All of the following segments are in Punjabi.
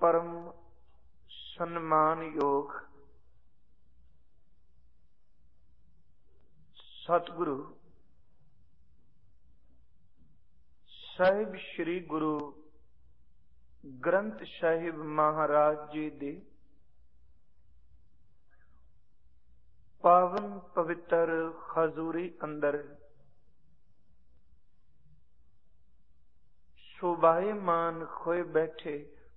परम सम्मान योग सतगुरु साहिब श्री गुरु ग्रंथ साहिब महाराज जी दे पावन पवित्र हजूरी अंदर शोभायमान खोए बैठे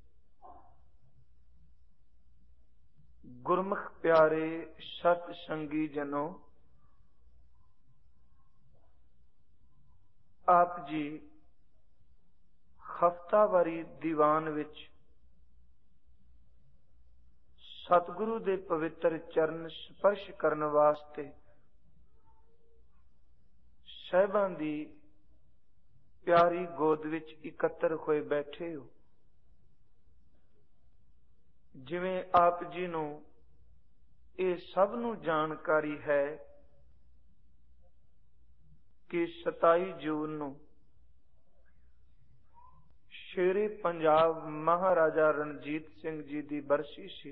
गुरमुख प्यारे सत संगी जनों, आप जी हफ्तावारी दीवान विच सतगुरु दे पवित्र चरण स्पर्श करन वास्ते साहिबां दी प्यारी गोद विच इकत्तर होए बैठे हो। जिवें आप जी नूं ये सब नूं जानकारी है कि 27 जून नूं शेरे पंजाब महाराजा रणजीत सिंह जी दी बरसी सी,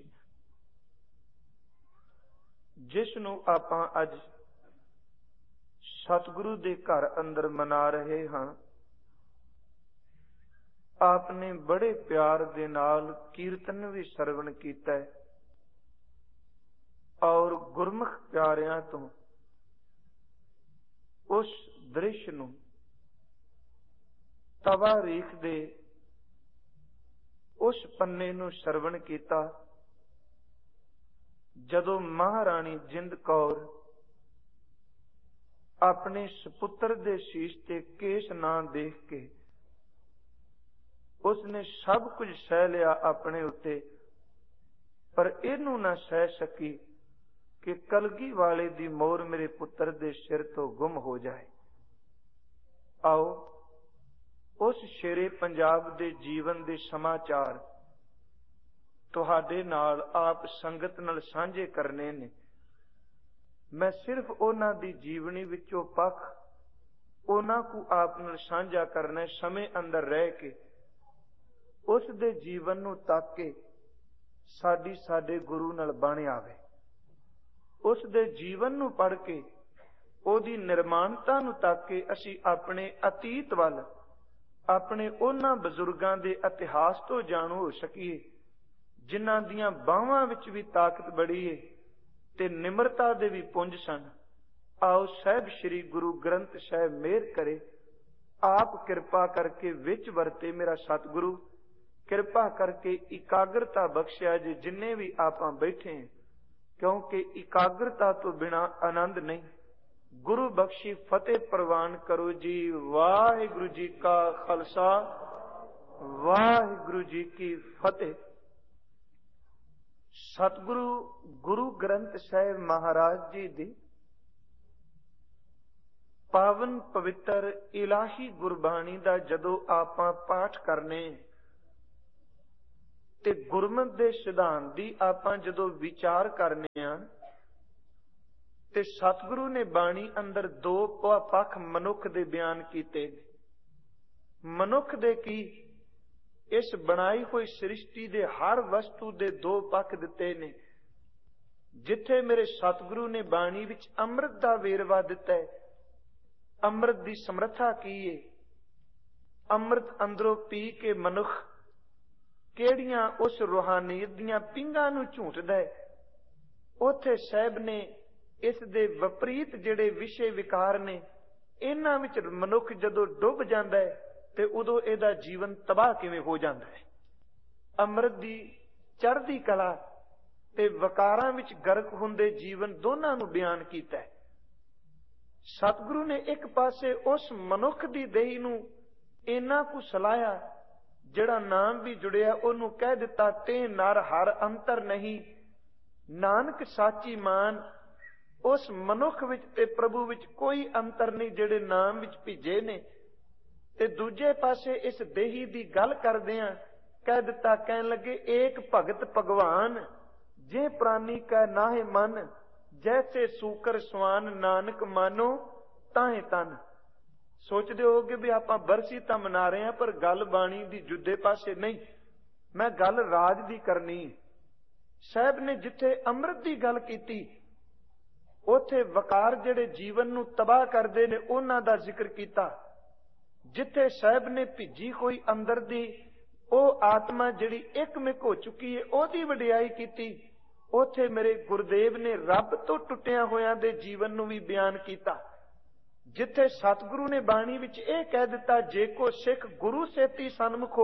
जिस नूं आपां अज सतगुरु दे घर अंदर मना रहे हां। आपने बड़े प्यार दे नाल कीर्तन भी सरवण कीता है और गुरमुख प्यारियां तो उस दृश्य नूं तवारीख दे उस पन्ने नूं सरवण कीता जदों महारानी जिंद कौर अपने सपुत्र दे शीश ते केश ना देख के उसने सब कुछ सह लिया अपने उत्ते, पर इनू ना सह सकी कि कलगी वाले दी मोर मेरे पुत्र दे सिर तो गुम हो जाए। आओ उस शेरे पंजाब दे जीवन दे समाचार तुहाडे नाल आप संगत नाल सांझे करने ने। मैं सिर्फ उन्हां दी जीवनी विचों पख उन्हां को आप नाल सांझा करना समय अंदर रह के उस दे जीवन नूं तक के साडी साडे गुरु नाल बण आवे। उस दे जीवन नूं पढ़ के ओदी निर्माणता नूं तक के असी अपने अतीत वल अपने उन्हां बजुर्गां दे इतिहास तो जाणू हो सकीए जिन्हां दीयां बाहां विच भी ताकत बड़ी है ते निमरता दे भी पुंज सन। आओ साहिब श्री गुरु ग्रंथ साहिब मेहर करे, आप कृपा करके विच वरते मेरा सतगुरु कृपा करके इकाग्रता बख्शिया जे जिन्ने भी आपां बैठे हैं, क्योंकि इकाग्रता तो बिना आनंद नहीं। गुरु बख्शी फतेह प्रवान करो जी। वाहिगुरु जी का खालसा वाहिगुरु जी की फतेह। सतगुरु गुरु ग्रंथ साहिब महाराज जी दी पावन पवित्र इलाही गुरबाणी दा जदों आपां पाठ करने ते गुरमत दे सिद्धांत दी आपां जदों विचार करने आ ते सतगुरु ने बाणी अंदर दो पख मनुख दे बयान कीते। मनुख दे की इस बनाई हुई सृष्टि दे हर वस्तु दे दो पख दिते ने। जिथे मेरे सतगुरु ने बाणी विच अमृत दा वेरवा दिता है, अमृत दी समर्था की है, अमृत अंदरों पी के मनुख केड़ियां उस रूहानीयत दियां पिंगां नूं झूटदा है, उथे साहिब ने इस दे विपरीत जिहड़े विषय विकार ने इन्हां विच मनुख जदों डुब जांदा है ते उदों इहदा जीवन तबाह किवें हो जांदा है। अमृत दी चढ़दी कला ते वकारां विच गर्क हुंदे जीवन दोनां नूं बयान कीता है। सतगुरु ने एक पासे उस मनुख दी देही नूं इन्ना कुछ सलाया जिहड़ा नाम भी जुड़िया ओनू कह दिता ते नर हर अंतर नहीं, नानक साची मान। उस मनुख विच ते प्रभु विच कोई अंतर नहीं जिहड़े नाम विच भिजे ने। ते दूजे पासे इस देही दी गल करदियां कह दिता, कहन लगे एक भगत भगवान जे प्राणी का नाहे मन, जैसे सूकर स्वान नानक मानो ताहे तन। सोचते होगे भी आप बरसी तो मना रहे हैं पर गल बाणी दी जुदे पासे नहीं। मैं गल राज दी करनी। साहब ने जिथे अमृत दी गल कीती, उथे वकार जिहड़े जीवन नूं तबाह करदे ने उन्हां दा जिक्र कीता। जिथे साहब ने भिजी कोई अंदर दी ਉਹ आत्मा जिहड़ी एकमिक हो चुकी है ਉਹਦੀ ਵਡਿਆਈ ਕੀਤੀ। ਉਥੇ ਮੇਰੇ ਗੁਰਦੇਵ ਨੇ ਰੱਬ ਤੋਂ ਟੁੱਟਿਆਂ ਹੋਇਆਂ ਦੇ ਜੀਵਨ ਨੂੰ ਵੀ ਬਿਆਨ ਕੀਤਾ। ਜਿੱਥੇ ਸਤਿਗੁਰੂ ਨੇ ਬਾਣੀ ਵਿੱਚ ਇਹ ਕਹਿ ਦਿੱਤਾ, ਜੇ ਕੋ ਸਿੱਖ ਗੁਰੂ ਸੇਤੀ ਸਨਮੁਖ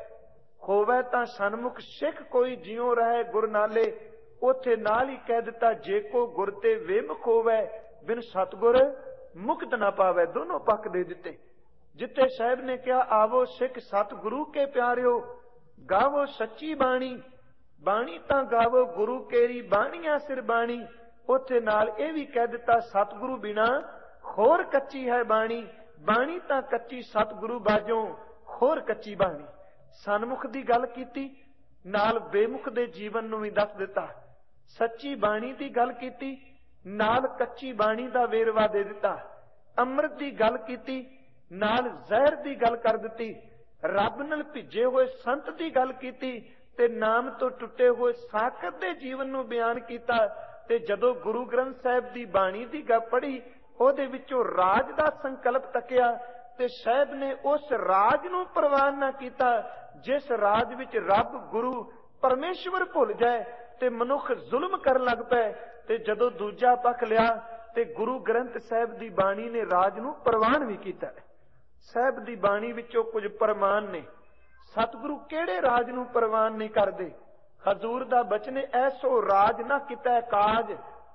ਹੋਵੇ ਤਾਂ ਸਨਮੁਖ ਸਿੱਖ ਕੋਈ ਜਿਉ ਰਹੇ ਗੁਰ ਨਾਲੇ। ਉਥੇ ਨਾਲ ਹੀ ਕਹਿ ਦਿੱਤਾ, ਜੇ ਕੋ ਗੁਰ ਤੇ ਵਿਮੁਖ ਹੋਵੇ ਬਿਨ ਸਤਿਗੁਰ ਮੁਕਤ ਨਾ ਪਾਵੇ। ਦੋਨੋਂ ਪੱਖ ਦੇ ਦਿੱਤੇ। जिथे साहब ने कहा, आवो सिख सतगुरु के प्यारियो, गावो सच्ची बाणी, बाणी तां गावो गुरु केरी बाणियां सिर बाणी। उथे नाल ये भी कह दिता, सतगुरु बिना होर कच्ची है बाणी, बाणी तां कच्ची सतगुरु बाजों होर कच्ची बाणी। सन्मुख दी गल कीती, नाल बेमुख दे जीवन नूं भी दस दिता। सच्ची बाणी दी गल कीती, नाल कच्ची बाणी दा वेरवा दे दिता। अमृत दी गल कीती, नाल जहर दी गल कर दिती। रब नाल भिजे हुए संत दी गल कीती ते नाम तो टुटे हुए साकत दे जीवन नूं बयान कीता। ते जदों गुरु ग्रंथ साहिब दी बाणी दी गल पढ़ी, ओहदे विचों राज दा संकल्प तकिया ते साहिब ने उस राज नूं प्रवान ना कीता जिस राज विच रब गुरु परमेश्वर भुल जाए ते मनुख जुल्म करन लग पए। ते जदों दूजा पक्ष लिया ते गुरु ग्रंथ साहिब दी बाणी ने राज नूं प्रवान भी कीता। साहब दी बाणी विचों कुछ प्रमाण ने। सतगुरु केड़े राज नूं प्रवान नहीं करदे। हजूर दा बचन, ऐसो राज ना कितै काज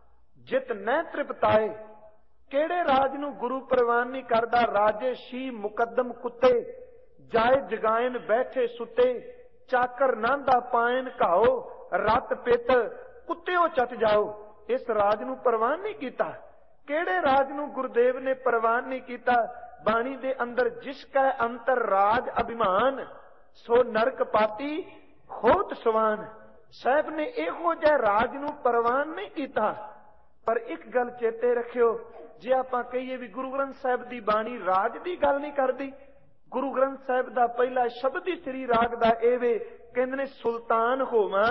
जित न तृप्ताए। केड़े राज नूं गुरु प्रवान नहीं करदा। राजे शी मुकदम कुत्ते, जाए जगायन बैठे सुते, चाकर नांदा पायन घाओ, रत पित कुत्तेओ चट जाओ। इस राज नूं प्रवान नहीं कीता। केड़े राज नूं गुरुदेव ने प्रवान नहीं कीता। बाणी दे अंदर जिसका अंतर राज अभिमान, सो नरक पाती होत सवान। साहब ने इहो जिहा राज नूं प्रवान नहीं कीता। पर एक गल चेते रखियो, जे आपां कहीए भी गुरु ग्रंथ साहिब दी बाणी राज दी गल नहीं करदी। गुरु ग्रंथ साहिब दा पहला शब्द ही श्री राग दा एवे, कहंदे ने सुल्तान होवां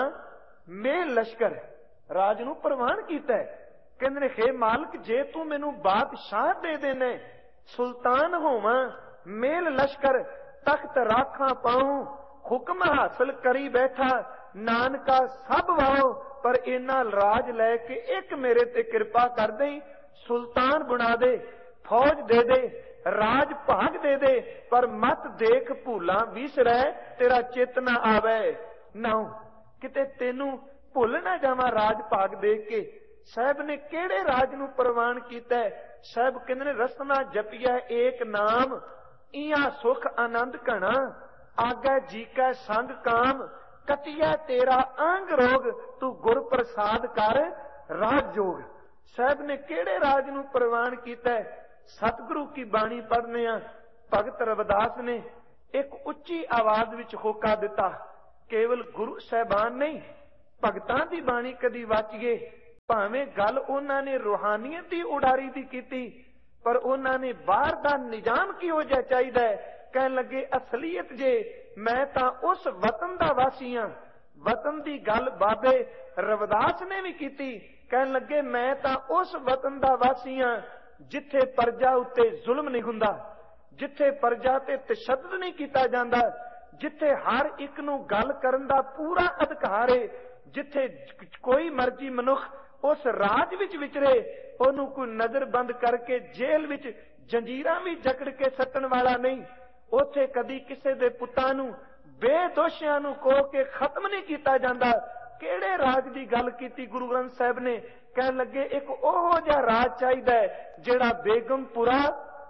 मेल लश्कर। राज नूं प्रवान कीता। कहंदे ने, हे मालक, जे तू मैनूं बादशाह दे देना, सुल्तान होवां मेल लश्कर, तख्त राखां पाऊं, हुक्म हासिल करी बैठा, नानका सब वाओ। पर इन्ना राज लैके एक मेरे ते कृपा कर दे, सुल्तान बना दे, फौज दे दे, राज भाग दे दे, पर मत देख भूला विसरै, तेरा चित ना आवे। नाउ किते तेनू भुल ना जावां राज भाग देख के। साहब ने केड़े राज नूं प्रवान कीता। साहब कहंदे ने, रसना जपिया एक नाम, इया सुख आनंद घना, आगे जी कै संग काम, कटिया तेरा अंग रोग, तू गुर प्रसाद कर राज जोग। साहब ने केड़े राज नूं प्रवान कीता। सतगुरु की बाणी पढ़ने आ, भगत रविदास ने एक उच्ची आवाज विच होका दिता। केवल गुरु साहबान नहीं, भगतां दी बाणी कदी वाचिए, भावें गल उन्हां ने रूहानियत दी उडारी दी कीती, पर उन्हां ने बाहर दा निजाम किहो जिहा चाहीदा है। कहण लगे, असलीयत जे मैं तां उस वतन दा वासी हां। वतन दी गल बाबे रविदास ने भी कीती। कहण लगे, मैं तां उस वतन दा वासी हां जिथे प्रजा उत्ते जुल्म नहीं हुंदा, जिथे प्रजा ते तशद्दुद नहीं कीता जांदा, जिथे हर एक नूं गल करन दा पूरा अधिकार है, जिथे कोई मर्जी मनुख उस राज विच विचरे, ओनू कोई नजर बंद करके जेल विच जंजीरां भी जकड़ के सट्टण वाला नहीं। उथे कदी किसे दे पुत्तां नूं बेदोशियां नूं कोह के खत्म नहीं कीता जांदा। केड़े राज दी गल कीती गुरु ग्रंथ साहिब ने। कहण लगे, एक ओहो जिहा राज चाहीदा है जिहड़ा बेगमपुरा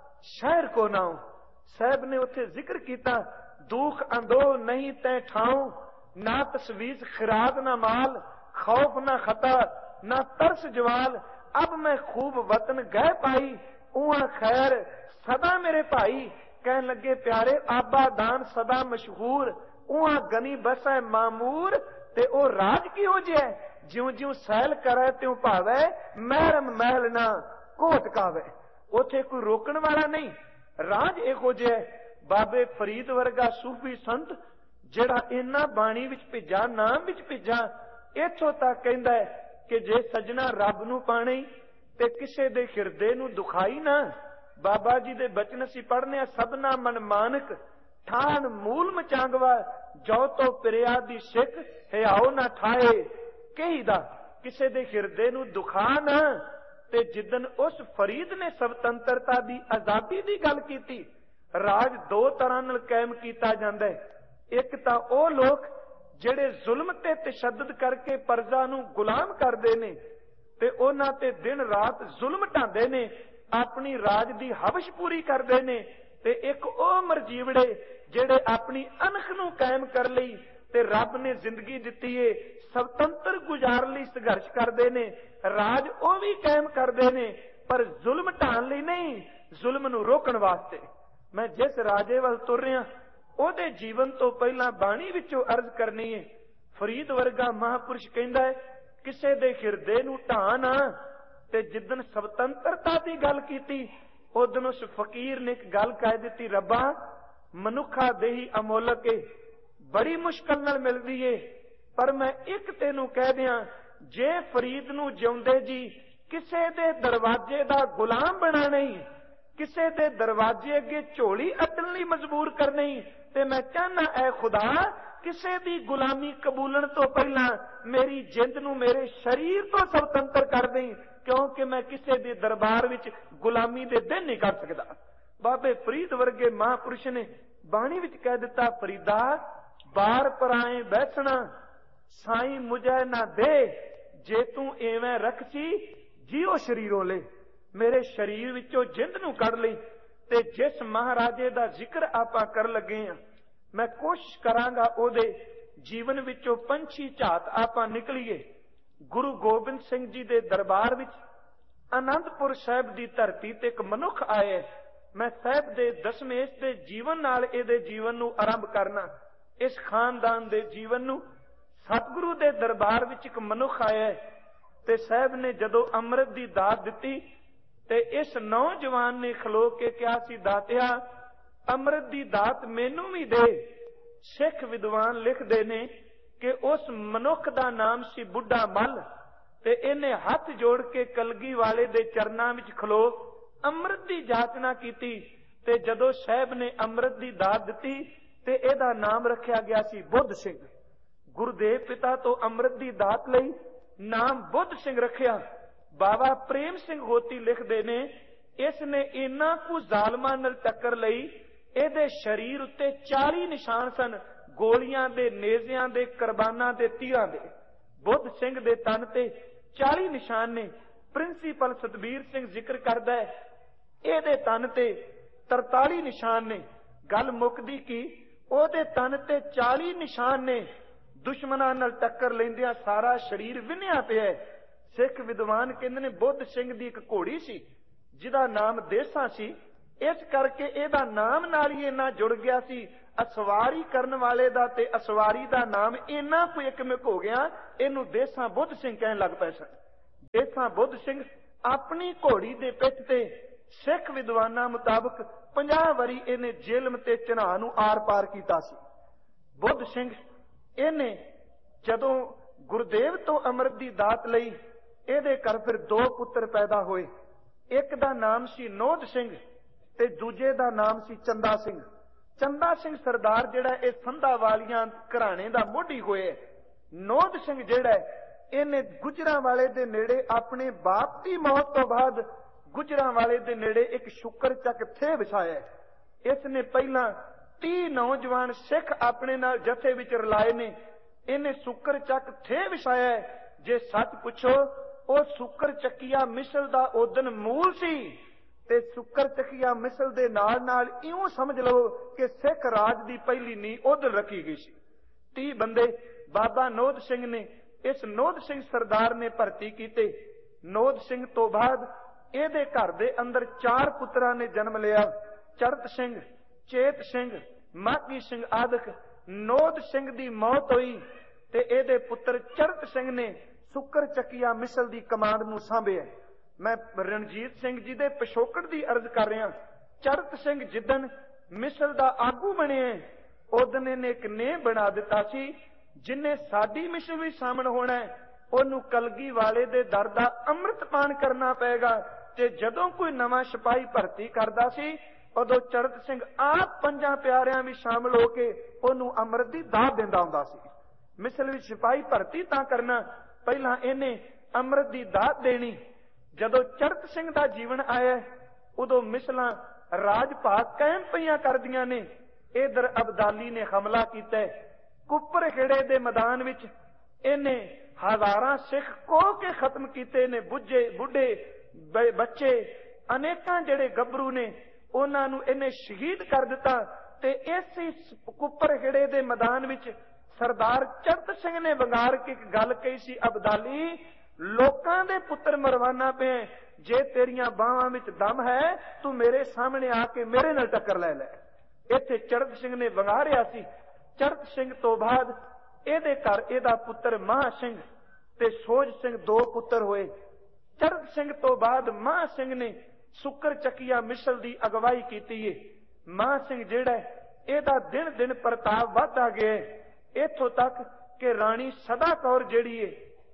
शहर को नाओ। साहिब ने उथे जिक्र कीता, दुख अंदो नहीं तै ठाऊं, ना तसवीज खिराद ना माल, खौफ ना खता ना तरस जवाल, अब मैं खूब वतन गह पाई, उहा खैर सदा मेरे भाई। कहन लगे, प्यारे आबा दान सदा मशहूर, उहा गनी बसै मामूर। ते ओ राज किहो जिहा ज्यों ज्यों सैल करे त्यों भावे, महरम महल ना कोट कावे। उथे कोई रोकण वाला नहीं। राज इहो जिहा बाबे फरीद वर्गा सूफी संत ਜਿਹੜਾ ਇਹਨਾਂ ਬਾਣੀ ਵਿੱਚ ਭੇਜਾ, ਨਾਮ ਵਿੱਚ ਭੇਜਾ। ਇੱਥੋਂ ਤੱਕ ਕਹਿੰਦਾ ਹੈ ਕਿ ਜੇ ਸੱਜਣਾ ਰੱਬ ਨੂੰ ਪਾਣੀ ਤੇ ਕਿਸੇ ਦੇ ਹਿਰਦੇ ਨੂੰ ਦੁਖਾਈ ਨਾ। ਬਾਬਾ ਜੀ ਦੇ ਬਚਨ ਅਸੀਂ ਪੜ੍ਹਨੇ ਆ, ਸਭਨਾ ਮਨ ਮਾਨਕ ਠਾਣ ਮੂਲ ਮਚਾਂਗਵਾ, ਜੋ ਤੋਂ ਪਿਰਿਆ ਦੀ ਸਿੱਖ ਹਿਆਓ ਨਾ ਠਾਏ। ਕਹੀਦਾ ਕਿਸੇ ਦੇ ਹਿਰਦੇ ਨੂੰ ਦੁਖਾ ਨਾ। ਤੇ ਜਿੱਦਨ ਉਸ ਫਰੀਦ ਨੇ ਸਵਤੰਤਰਤਾ ਦੀ, ਆਜ਼ਾਦੀ ਦੀ ਗੱਲ ਕੀਤੀ, ਰਾਜ ਦੋ ਤਰ੍ਹਾਂ ਨਾਲ ਕਾਇਮ ਕੀਤਾ ਜਾਂਦਾ ਹੈ। ਇੱਕ ਤਾਂ ਉਹ ਲੋਕ ਜਿਹੜੇ ਜ਼ੁਲਮ ਤੇ ਤਸ਼ੱਦਦ ਕਰਕੇ ਪ੍ਰਜਾ ਨੂੰ ਗੁਲਾਮ ਕਰਦੇ ਨੇ ਤੇ ਉਹਨਾਂ ਤੇ ਦਿਨ ਰਾਤ ਜ਼ੁਲਮ ਢਾਉਂਦੇ ਨੇ, ਆਪਣੀ ਰਾਜ ਦੀ ਹਵਸ਼ ਪੂਰੀ ਕਰਦੇ ਨੇ। ਤੇ ਇੱਕ ਉਹ ਮਰਜੀਵੜੇ ਜਿਹੜੇ ਆਪਣੀ ਅਣਖ ਨੂੰ ਕਾਇਮ ਕਰ ਲਈ ਤੇ ਰੱਬ ਨੇ ਜ਼ਿੰਦਗੀ ਦਿੱਤੀ ਏ, ਸੁਤੰਤਰ ਗੁਜ਼ਾਰਨ ਲਈ ਸੰਘਰਸ਼ ਕਰਦੇ ਨੇ, ਰਾਜ ਉਹ ਵੀ ਕਾਇਮ ਕਰਦੇ ਨੇ, ਪਰ ਜ਼ੁਲਮ ਢਾਣ ਲਈ ਨਹੀਂ, ਜ਼ੁਲਮ ਨੂੰ ਰੋਕਣ ਵਾਸਤੇ। ਮੈਂ ਜਿਸ ਰਾਜੇ ਵੱਲ ਤੁਰ ਰਿਹਾ ਉਹਦੇ ਜੀਵਨ ਤੋਂ ਪਹਿਲਾਂ ਬਾਣੀ ਵਿੱਚੋਂ ਅਰਜ਼ ਕਰਨੀ ਹੈ। ਫਰੀਦ ਵਰਗਾ ਮਹਾਂਪੁਰਸ਼ ਕਹਿੰਦਾ ਹੈ ਕਿਸੇ ਦੇ ਹਿਰਦੇ ਨੂੰ ਢਾਹ ਨਾ। ਤੇ ਜਿੱਦਣ ਸੁਤੰਤਰਤਾ ਦੀ ਗੱਲ ਕੀਤੀ ਉਦੋਂ ਉਸ ਫਕੀਰ ਨੇ ਇੱਕ ਗੱਲ ਕਹਿ ਦਿੱਤੀ, ਰੱਬਾ ਮਨੁੱਖਾ ਦੇਹੀ ਅਮੋਲਕ ਏ, ਬੜੀ ਮੁਸ਼ਕਲ ਨਾਲ ਮਿਲਦੀ ਏ, ਪਰ ਮੈਂ ਇੱਕ ਤੈਨੂੰ ਕਹਿ ਦਿਆਂ, ਜੇ ਫਰੀਦ ਨੂੰ ਜਿਉਂਦੇ ਜੀ ਕਿਸੇ ਦੇ ਦਰਵਾਜ਼ੇ ਦਾ ਗੁਲਾਮ ਬਣਾ ਨਹੀਂ, ਕਿਸੇ ਦੇ ਦਰਵਾਜ਼ੇ ਅੱਗੇ ਝੋਲੀ ਅੱਡਣ ਲਈ ਮਜਬੂਰ ਕਰ ਨਹੀਂ, ਤੇ ਮੈਂ ਚਾਹਨਾ ਐ ਖੁਦਾ ਕਿਸੇ ਦੀ ਗੁਲਾਮੀ ਕਬੂਲਣ ਤੋਂ ਪਹਿਲਾਂ ਮੇਰੀ ਜਿੰਦ ਨੂੰ ਮੇਰੇ ਸਰੀਰ ਤੋਂ ਸੁਤੰਤਰ ਕਰ ਦੇਈ, ਕਿਉਂਕਿ ਮੈਂ ਕਿਸੇ ਦੇ ਦਰਬਾਰ ਵਿੱਚ ਗੁਲਾਮੀ ਦੇ ਦਿਨ ਨਹੀਂ ਕਰ ਸਕਦਾ। ਬਾਬੇ ਫਰੀਦ ਵਰਗੇ ਮਹਾਂਪੁਰਸ਼ ਨੇ ਬਾਣੀ ਵਿੱਚ ਕਹਿ ਦਿੱਤਾ, ਫਰੀਦਾ ਬਾਰ ਪਰਾਏ ਬੈਠਣਾ ਸਾਈਂ ਮੁਝੇ ਨਾ ਦੇ, ਜੇ ਤੂੰ ਐਵੇਂ ਰੱਖੀ ਜੀਓ ਸ਼ਰੀਰੋਂ ਲੈ, ਮੇਰੇ ਸਰੀਰ ਵਿੱਚੋਂ ਜਿੰਦ ਨੂੰ ਕੱਢ ਲਈ। ਤੇ ਜਿਸ ਮਹਾਰਾਜੇ ਦਾ ਜ਼ਿਕਰ ਆਪਾਂ ਕਰਨ ਲੱਗੇ ਆ, ਮੈਂ ਕੋਸ਼ਿਸ਼ ਕਰਾਂਗਾ ਉਹਦੇ ਜੀਵਨ ਵਿੱਚੋਂ ਪੰਛੀ ਝਾਤ ਆਪਾਂ ਨਿਕਲੀਏ। ਗੁਰੂ ਗੋਬਿੰਦ ਸਿੰਘ ਜੀ ਦੇ ਦਰਬਾਰ ਵਿੱਚ ਆਨੰਦਪੁਰ ਸਾਹਿਬ ਦੀ ਧਰਤੀ ਤੇ ਇੱਕ ਮਨੁੱਖ ਆਇਆ। ਮੈਂ ਸਾਹਿਬ ਦੇ ਦਸ਼ਮੇਸ਼ ਦੇ ਜੀਵਨ ਨਾਲ ਇਹਦੇ ਜੀਵਨ ਨੂੰ ਆਰੰਭ ਕਰਨਾ, ਇਸ ਖਾਨਦਾਨ ਦੇ ਜੀਵਨ ਨੂੰ। ਸਤਿਗੁਰੂ ਦੇ ਦਰਬਾਰ ਵਿੱਚ ਇੱਕ ਮਨੁੱਖ ਆਇਆ ਤੇ ਸਾਹਿਬ ਨੇ ਜਦੋਂ ਅੰਮ੍ਰਿਤ ਦੀ ਦਾਤ ਦਿੱਤੀ ਤੇ ਇਸ ਨੌਜਵਾਨ ਨੇ ਖਲੋ ਕੇ ਕਿਹਾ ਸੀ, ਦਾਤਿਆ ਅੰਮ੍ਰਿਤ ਦੀ ਦਾਤ ਮੈਨੂੰ ਵੀ ਦੇ। ਸਿੱਖ ਵਿਦਵਾਨ ਲਿਖਦੇ ਨੇ ਕਿ ਉਸ ਮਨੁੱਖ ਦਾ ਨਾਮ ਸੀ ਬੁੱਢਾ ਮੱਲ, ਤੇ ਇਹਨੇ ਹੱਥ ਜੋੜ ਕੇ ਕਲਗੀ ਵਾਲੇ ਦੇ ਚਰਨਾਂ ਵਿੱਚ ਖਲੋ ਅੰਮ੍ਰਿਤ ਦੀ ਜਾਚਨਾ ਕੀਤੀ। ਤੇ ਜਦੋਂ ਸਾਹਿਬ ਨੇ ਅੰਮ੍ਰਿਤ ਦੀ ਦਾਤ ਦਿੱਤੀ ਤੇ ਇਹਦਾ ਨਾਮ ਰੱਖਿਆ ਗਿਆ ਸੀ ਬੁੱਧ ਸਿੰਘ। ਗੁਰਦੇਵ ਪਿਤਾ ਤੋਂ ਅੰਮ੍ਰਿਤ ਦੀ ਦਾਤ ਲਈ ਨਾਮ ਬੁੱਧ ਸਿੰਘ ਰੱਖਿਆ। ਬਾਬਾ ਪ੍ਰੇਮ ਸਿੰਘ ਹੋਤੀ ਲਿਖਦੇ ਨੇ, ਇਸ ਨੇ ਇੰਨਾ ਕੁ ਜ਼ਾਲਮਾਂ ਨਾਲ ਟੱਕਰ ਲਈ, ਇਹਦੇ ਸਰੀਰ ਉੱਤੇ 40 ਨਿਸ਼ਾਨ ਸਨ, ਗੋਲੀਆਂ ਦੇ, ਨੇਜ਼ਿਆਂ ਦੇ, ਕੁਰਬਾਨਾਂ ਦੇ, ਤੀਰਾਂ ਦੇ। ਬੁੱਧ ਸਿੰਘ ਦੇ ਤਨ ਤੇ 40 ਨਿਸ਼ਾਨ ਨੇ। ਪ੍ਰਿੰਸੀਪਲ ਸਤਬੀਰ ਸਿੰਘ ਜ਼ਿਕਰ ਕਰਦਾ ਹੈ ਇਹਦੇ ਤਨ ਤੇ 43 ਨਿਸ਼ਾਨ ਨੇ। ਗੱਲ ਮੁੱਕਦੀ ਕੀ, ਉਹਦੇ ਤਨ ਤੇ 40 ਨਿਸ਼ਾਨ ਨੇ। ਦੁਸ਼ਮਣਾਂ ਨਾਲ ਟੱਕਰ ਲੈਂਦਿਆਂ ਸਾਰਾ ਸਰੀਰ ਵਿੰਨਿਆ ਪਿਆ। ਸਿੱਖ ਵਿਦਵਾਨ ਕਹਿੰਦੇ ਨੇ ਬੁੱਧ ਸਿੰਘ ਦੀ ਇੱਕ ਘੋੜੀ ਸੀ ਜਿਹਦਾ ਨਾਮ ਦੇਸਾ ਸੀ, ਇਸ ਕਰਕੇ ਇਹਦਾ ਨਾਮ ਨਾਲ ਹੀ ਇੰਨਾ ਜੁੜ ਗਿਆ ਸੀ। ਅਸਵਾਰੀ ਕਰਨ ਵਾਲੇ ਦਾ ਤੇ ਅਸਵਾਰੀ ਦਾ ਨਾਮ ਇੰਨਾ ਕੁ ਇੱਕਮਿਕ ਹੋ ਗਿਆ, ਇਹਨੂੰ ਦੇਸਾ ਬੁੱਧ ਸਿੰਘ ਕਹਿਣ ਲੱਗ ਪਏ ਸਨ। ਦੇਸਾ ਬੁੱਧ ਸਿੰਘ ਆਪਣੀ ਘੋੜੀ ਦੇ ਪਿੱਠ ਤੇ ਸਿੱਖ ਵਿਦਵਾਨਾਂ ਮੁਤਾਬਕ 50 ਵਾਰੀ ਇਹਨੇ ਜੇਲਮ ਤੇ ਚਨਾਹ ਨੂੰ ਆਰ ਪਾਰ ਕੀਤਾ ਸੀ। ਬੁੱਧ ਸਿੰਘ ਇਹਨੇ ਜਦੋਂ ਗੁਰਦੇਵ ਤੋਂ ਅੰਮ੍ਰਿਤ ਦੀ ਦਾਤ ਲਈ, ਇਹਦੇ ਘਰ ਫਿਰ 2 ਪੁੱਤਰ ਪੈਦਾ ਹੋਏ। ਇੱਕ ਦਾ ਨਾਮ ਸੀ ਨੋਧ ਸਿੰਘ ਤੇ ਦੂਜੇ ਦਾ ਨਾਮ ਸੀ ਚੰਦਾ ਸਿੰਘ। ਚੰਦਾ ਸਿੰਘ ਸਰਦਾਰ ਜਿਹੜਾ ਇਹ ਸੰਧਾ ਵਾਲੀਆਂ ਘਰਾਣੇ ਦਾ ਮੋਢੀ ਹੋਇਆ। ਨੋਧ ਸਿੰਘ ਜਿਹੜਾ ਇਹਨੇ ਗੁਜਰਾਂ ਵਾਲੇ ਦੇ ਨੇੜੇ ਆਪਣੇ ਬਾਪ ਦੀ ਮੌਤ ਤੋਂ ਬਾਅਦ ਗੁਜਰਾਂ ਵਾਲੇ ਦੇ ਨੇੜੇ ਇੱਕ ਸ਼ੁਕਰ ਚੱਕ ਥੇ ਵਿਛਾਇਆ। ਇਸ ਨੇ ਪਹਿਲਾਂ 30 ਨੌਜਵਾਨ ਸਿੱਖ ਆਪਣੇ ਨਾਲ ਜਥੇ ਵਿੱਚ ਰਲਾਏ ਨੇ। ਇਹਨੇ ਸ਼ੁਕਰ ਚੱਕ ਥੇ ਵਿਛਾਇਆ। ਜੇ ਸੱਚ ਪੁੱਛੋ ਉਹ ਸ਼ੁਕਰ ਚੱਕੀਆ ਮਿਸਲ ਦਾ ਉਦਨ ਮੂਲ ਸੀ ਤੇ ਸ਼ੁਕਰ ਚੱਕੀਆ ਮਿਸਲ ਦੇ ਨਾਲ ਨਾਲ ਇਉਂ ਸਮਝ ਲਓ ਕਿ ਸਿੱਖ ਰਾਜ ਦੀ ਪਹਿਲੀ ਨੀਂਹ ਉਧਰ ਰੱਖੀ ਗਈ ਸੀ। 30 ਬੰਦੇ ਬਾਬਾ ਨੋਧ ਸਿੰਘ ਨੇ, ਇਸ ਨੋਧ ਸਿੰਘ ਸਰਦਾਰ ਨੇ ਭਰਤੀ ਕੀਤੇ। ਨੋਧ ਸਿੰਘ ਤੋਂ ਬਾਅਦ ਇਹਦੇ ਘਰ ਦੇ ਅੰਦਰ 4 ਪੁੱਤਰਾਂ ਨੇ ਜਨਮ ਲਿਆ, ਚਰਤ ਸਿੰਘ, ਚੇਤ ਸਿੰਘ, ਮਾਘੀ ਸਿੰਘ ਆਦਿਕ। ਨੋਧ ਸਿੰਘ ਦੀ ਮੌਤ ਹੋਈ ਤੇ ਇਹਦੇ ਪੁੱਤਰ ਚਰਤ ਸਿੰਘ ਨੇ ਸ਼ੁਕਰ ਚੱਕੀਆ ਮਿਸਲ ਦੀ ਕਮਾਂਡ ਨੂੰ ਸਾਂਭਿਆ। ਮੈਂ ਰਣਜੀਤ ਸਿੰਘ ਜੀ ਦੇ ਪਿਛੋਕੜ ਦੀ ਅਰਜ਼ ਕਰ ਰਿਹਾ। ਚਰਤ ਸਿੰਘ ਜਿੱਦਣ ਮਿਸਲ ਦਾ ਆਗੂ ਬਣਿਆ, उदन इन्हें एक नेह बना दिता सी, जिन्हें साडी मिसल भी शामिल होना है, ਉਹਨੂੰ कलगी वाले दे दर दा अमृत पान करना पेगा। ते जदों कोई नवा सिपाही भर्ती करदा सी, उदों चड़त सिंह आप 5 प्यारियां भी शामिल होके ਉਹਨੂੰ अमृत दी दात दिंदा हुंदा सी। मिसल विच सिपाही भर्ती तां करना, पहला इन्हें अमृत दी दात देनी। जदों चड़त सिंह दा जीवन आया, उदों मिसलां राज भाग कायम पईयां करदियां ने। इधर अबदाली ने हमला किया, कुपर खेड़े दे मैदान विच इन्हें हजारां सिख कोह के खत्म किए ने। बुझे बुढ़े बच्चे अनेकां जेड़े गभरू ने उन्हां नूं इन्हें शहीद कर दिता। ते इस कुपर खेड़े दे मैदान विच सरदार चड़त सिंह ने वंगार के एक गल कही सी, अबदाली लोकां दे पुत्र मरवाना पे, जे तेरियां बाहां विच दम है तू मेरे सामने आके मेरे नाल टक्कर ले लै। इत्थे चड़त सिंह ने वंगारिया सी। चड़त सिंह तो बाद ਇਹਦੇ ਘਰ ਇਹਦਾ ਪੁੱਤਰ ਮਹਾਂ ਸਿੰਘ ਤੇ ਸੋਜ ਸਿੰਘ 2 ਪੁੱਤਰ ਹੋਏ। ਚੜਤ ਸਿੰਘ ਤੋਂ ਬਾਅਦ ਮਹਾਂ ਸਿੰਘ ਨੇ ਸੁੱਕਰ ਚੱਕੀਆ ਮਿਸਲ ਦੀ ਅਗਵਾਈ ਕੀਤੀ ਏ। ਮਹਾਂ ਸਿੰਘ ਜਿਹੜਾ ਇਹਦਾ ਦਿਨ ਦਿਨ ਪ੍ਰਤਾਪ ਵਧਦਾ ਗਿਆ, ਇੱਥੋਂ ਤੱਕ ਕਿ ਰਾਣੀ ਸਦਾ ਕੌਰ ਜਿਹੜੀ ਏ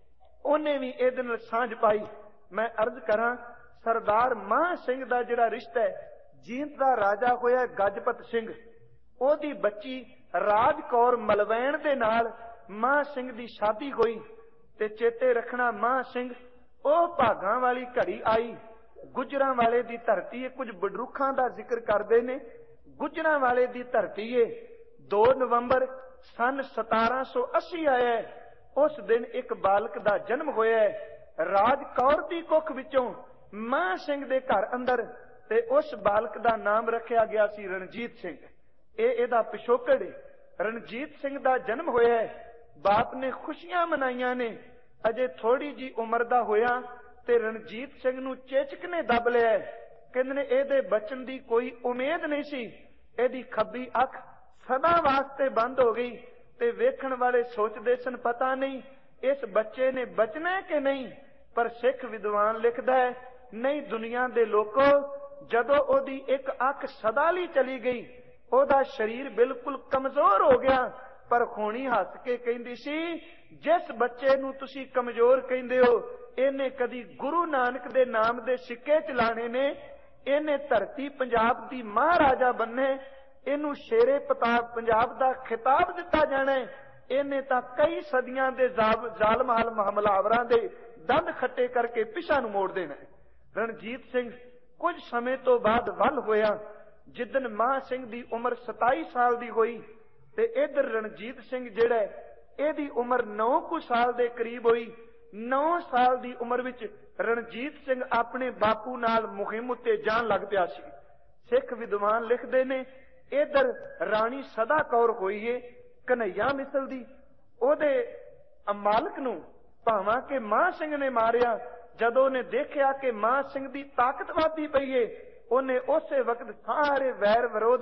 ਉਹਨੇ ਵੀ ਇਹਦੇ ਨਾਲ ਸਾਂਝ ਪਾਈ। ਮੈਂ ਅਰਜ਼ ਕਰਾਂ, ਸਰਦਾਰ ਮਹਾਂ ਸਿੰਘ ਦਾ ਜਿਹੜਾ ਰਿਸ਼ਤਾ ਹੈ ਜੀਂਦ ਦਾ ਰਾਜਾ ਹੋਇਆ ਗਜਪਤ ਸਿੰਘ, ਉਹਦੀ ਬੱਚੀ राज कौर मलवैन दे नाल मां सिंह दी शादी हुई। ते चेते रखना, मां सिंह ओ भागां वाली घड़ी आई। गुजरां वाले दी धरती है, कुछ बडरूखां दा जिक्र करदे ने। गुजरां वाले दी धरती है। 2 नवंबर सन 1780 आया, उस दिन एक बालक दा जन्म होया है राज कौर दी कुख विचों मां सिंह दे घर अंदर। ते उस बालक दा नाम रखिया गया सी रणजीत सिंह। ਇਹਦਾ ਪਿਛੋਕੜ ਰਣਜੀਤ ਸਿੰਘ ਦਾ ਜਨਮ ਹੋਇਆ ਹੈ। ਬਾਪ ਨੇ ਖੁਸ਼ੀਆਂ ਮਨਾਈਆਂ ਨੇ। ਅਜੇ ਥੋੜੀ ਜੀ ਉਮਰ ਦਾ ਹੋਇਆ ਤੇ ਰਣਜੀਤ ਸਿੰਘ ਨੂੰ ਚੇਚਕ ਨੇ ਦੱਬ ਲਿਆ। ਕਹਿੰਦੇ ਨੇ ਇਹਦੇ ਬਚਨ ਦੀ ਕੋਈ ਉਮੀਦ ਨਹੀਂ ਸੀ। ਇਹਦੀ ਖੱਬੀ ਅੱਖ ਸਦਾ ਵਾਸਤੇ ਬੰਦ ਹੋ ਗਈ ਤੇ ਵੇਖਣ ਵਾਲੇ ਸੋਚਦੇ ਸਨ ਪਤਾ ਨਹੀਂ ਇਸ ਬੱਚੇ ਨੇ ਬਚਣਾ ਕਿ ਨਹੀਂ। ਪਰ ਸਿੱਖ ਵਿਦਵਾਨ ਲਿਖਦਾ ਹੈ, ਨਹੀਂ ਦੁਨੀਆ ਦੇ ਲੋਕੋ, ਜਦੋਂ ਉਹਦੀ ਇੱਕ ਅੱਖ ਸਦਾ ਲਈ ਚਲੀ ਗਈ ਉਹਦਾ शरीर बिल्कुल कमजोर हो गया। पर खूनी हस के कहती सी, जिस बच्चे नूं तुसी कमजोर कहंदे हो, इन्हें कदी गुरु नानक दे नाम दे सिक्के चलाने ने, इन्हें धरती पंजाब दी महाराजा बनने, इनू शेरे पंजाब दा खिताब दिता जाना है। इन्हें तां कई सदियां दे जालम हमलावरां दे दंद खट्टे करके पिछा नूं मोड़ देना है। रणजीत सिंह कुछ समय तो बाद वल होया। जिदन मां सिंह दी उम्र 27 साल दी होई ते इधर रणजीत सिंह जेड़ा एदी उम्र 9 कुछ साल दे करीब होई। 9 साल दी उम्र विच रणजीत सिंह अपने बापू नाल मुहिम उत्ते जान लग पिया सी। सिख विद्वान लिखदे ने, इधर राणी सदा कौर होई है कन्हैया मिसल दी। ओदे मालक नूं भावां के मां सिंह ने मारिया। जदों ने देखिया कि मां सिंह दी ताकत वधदी पई है, ਉਹਨੇ ਉਸੇ ਵਕਤ ਸਾਰੇ ਵੈਰ ਵਿਰੋਧ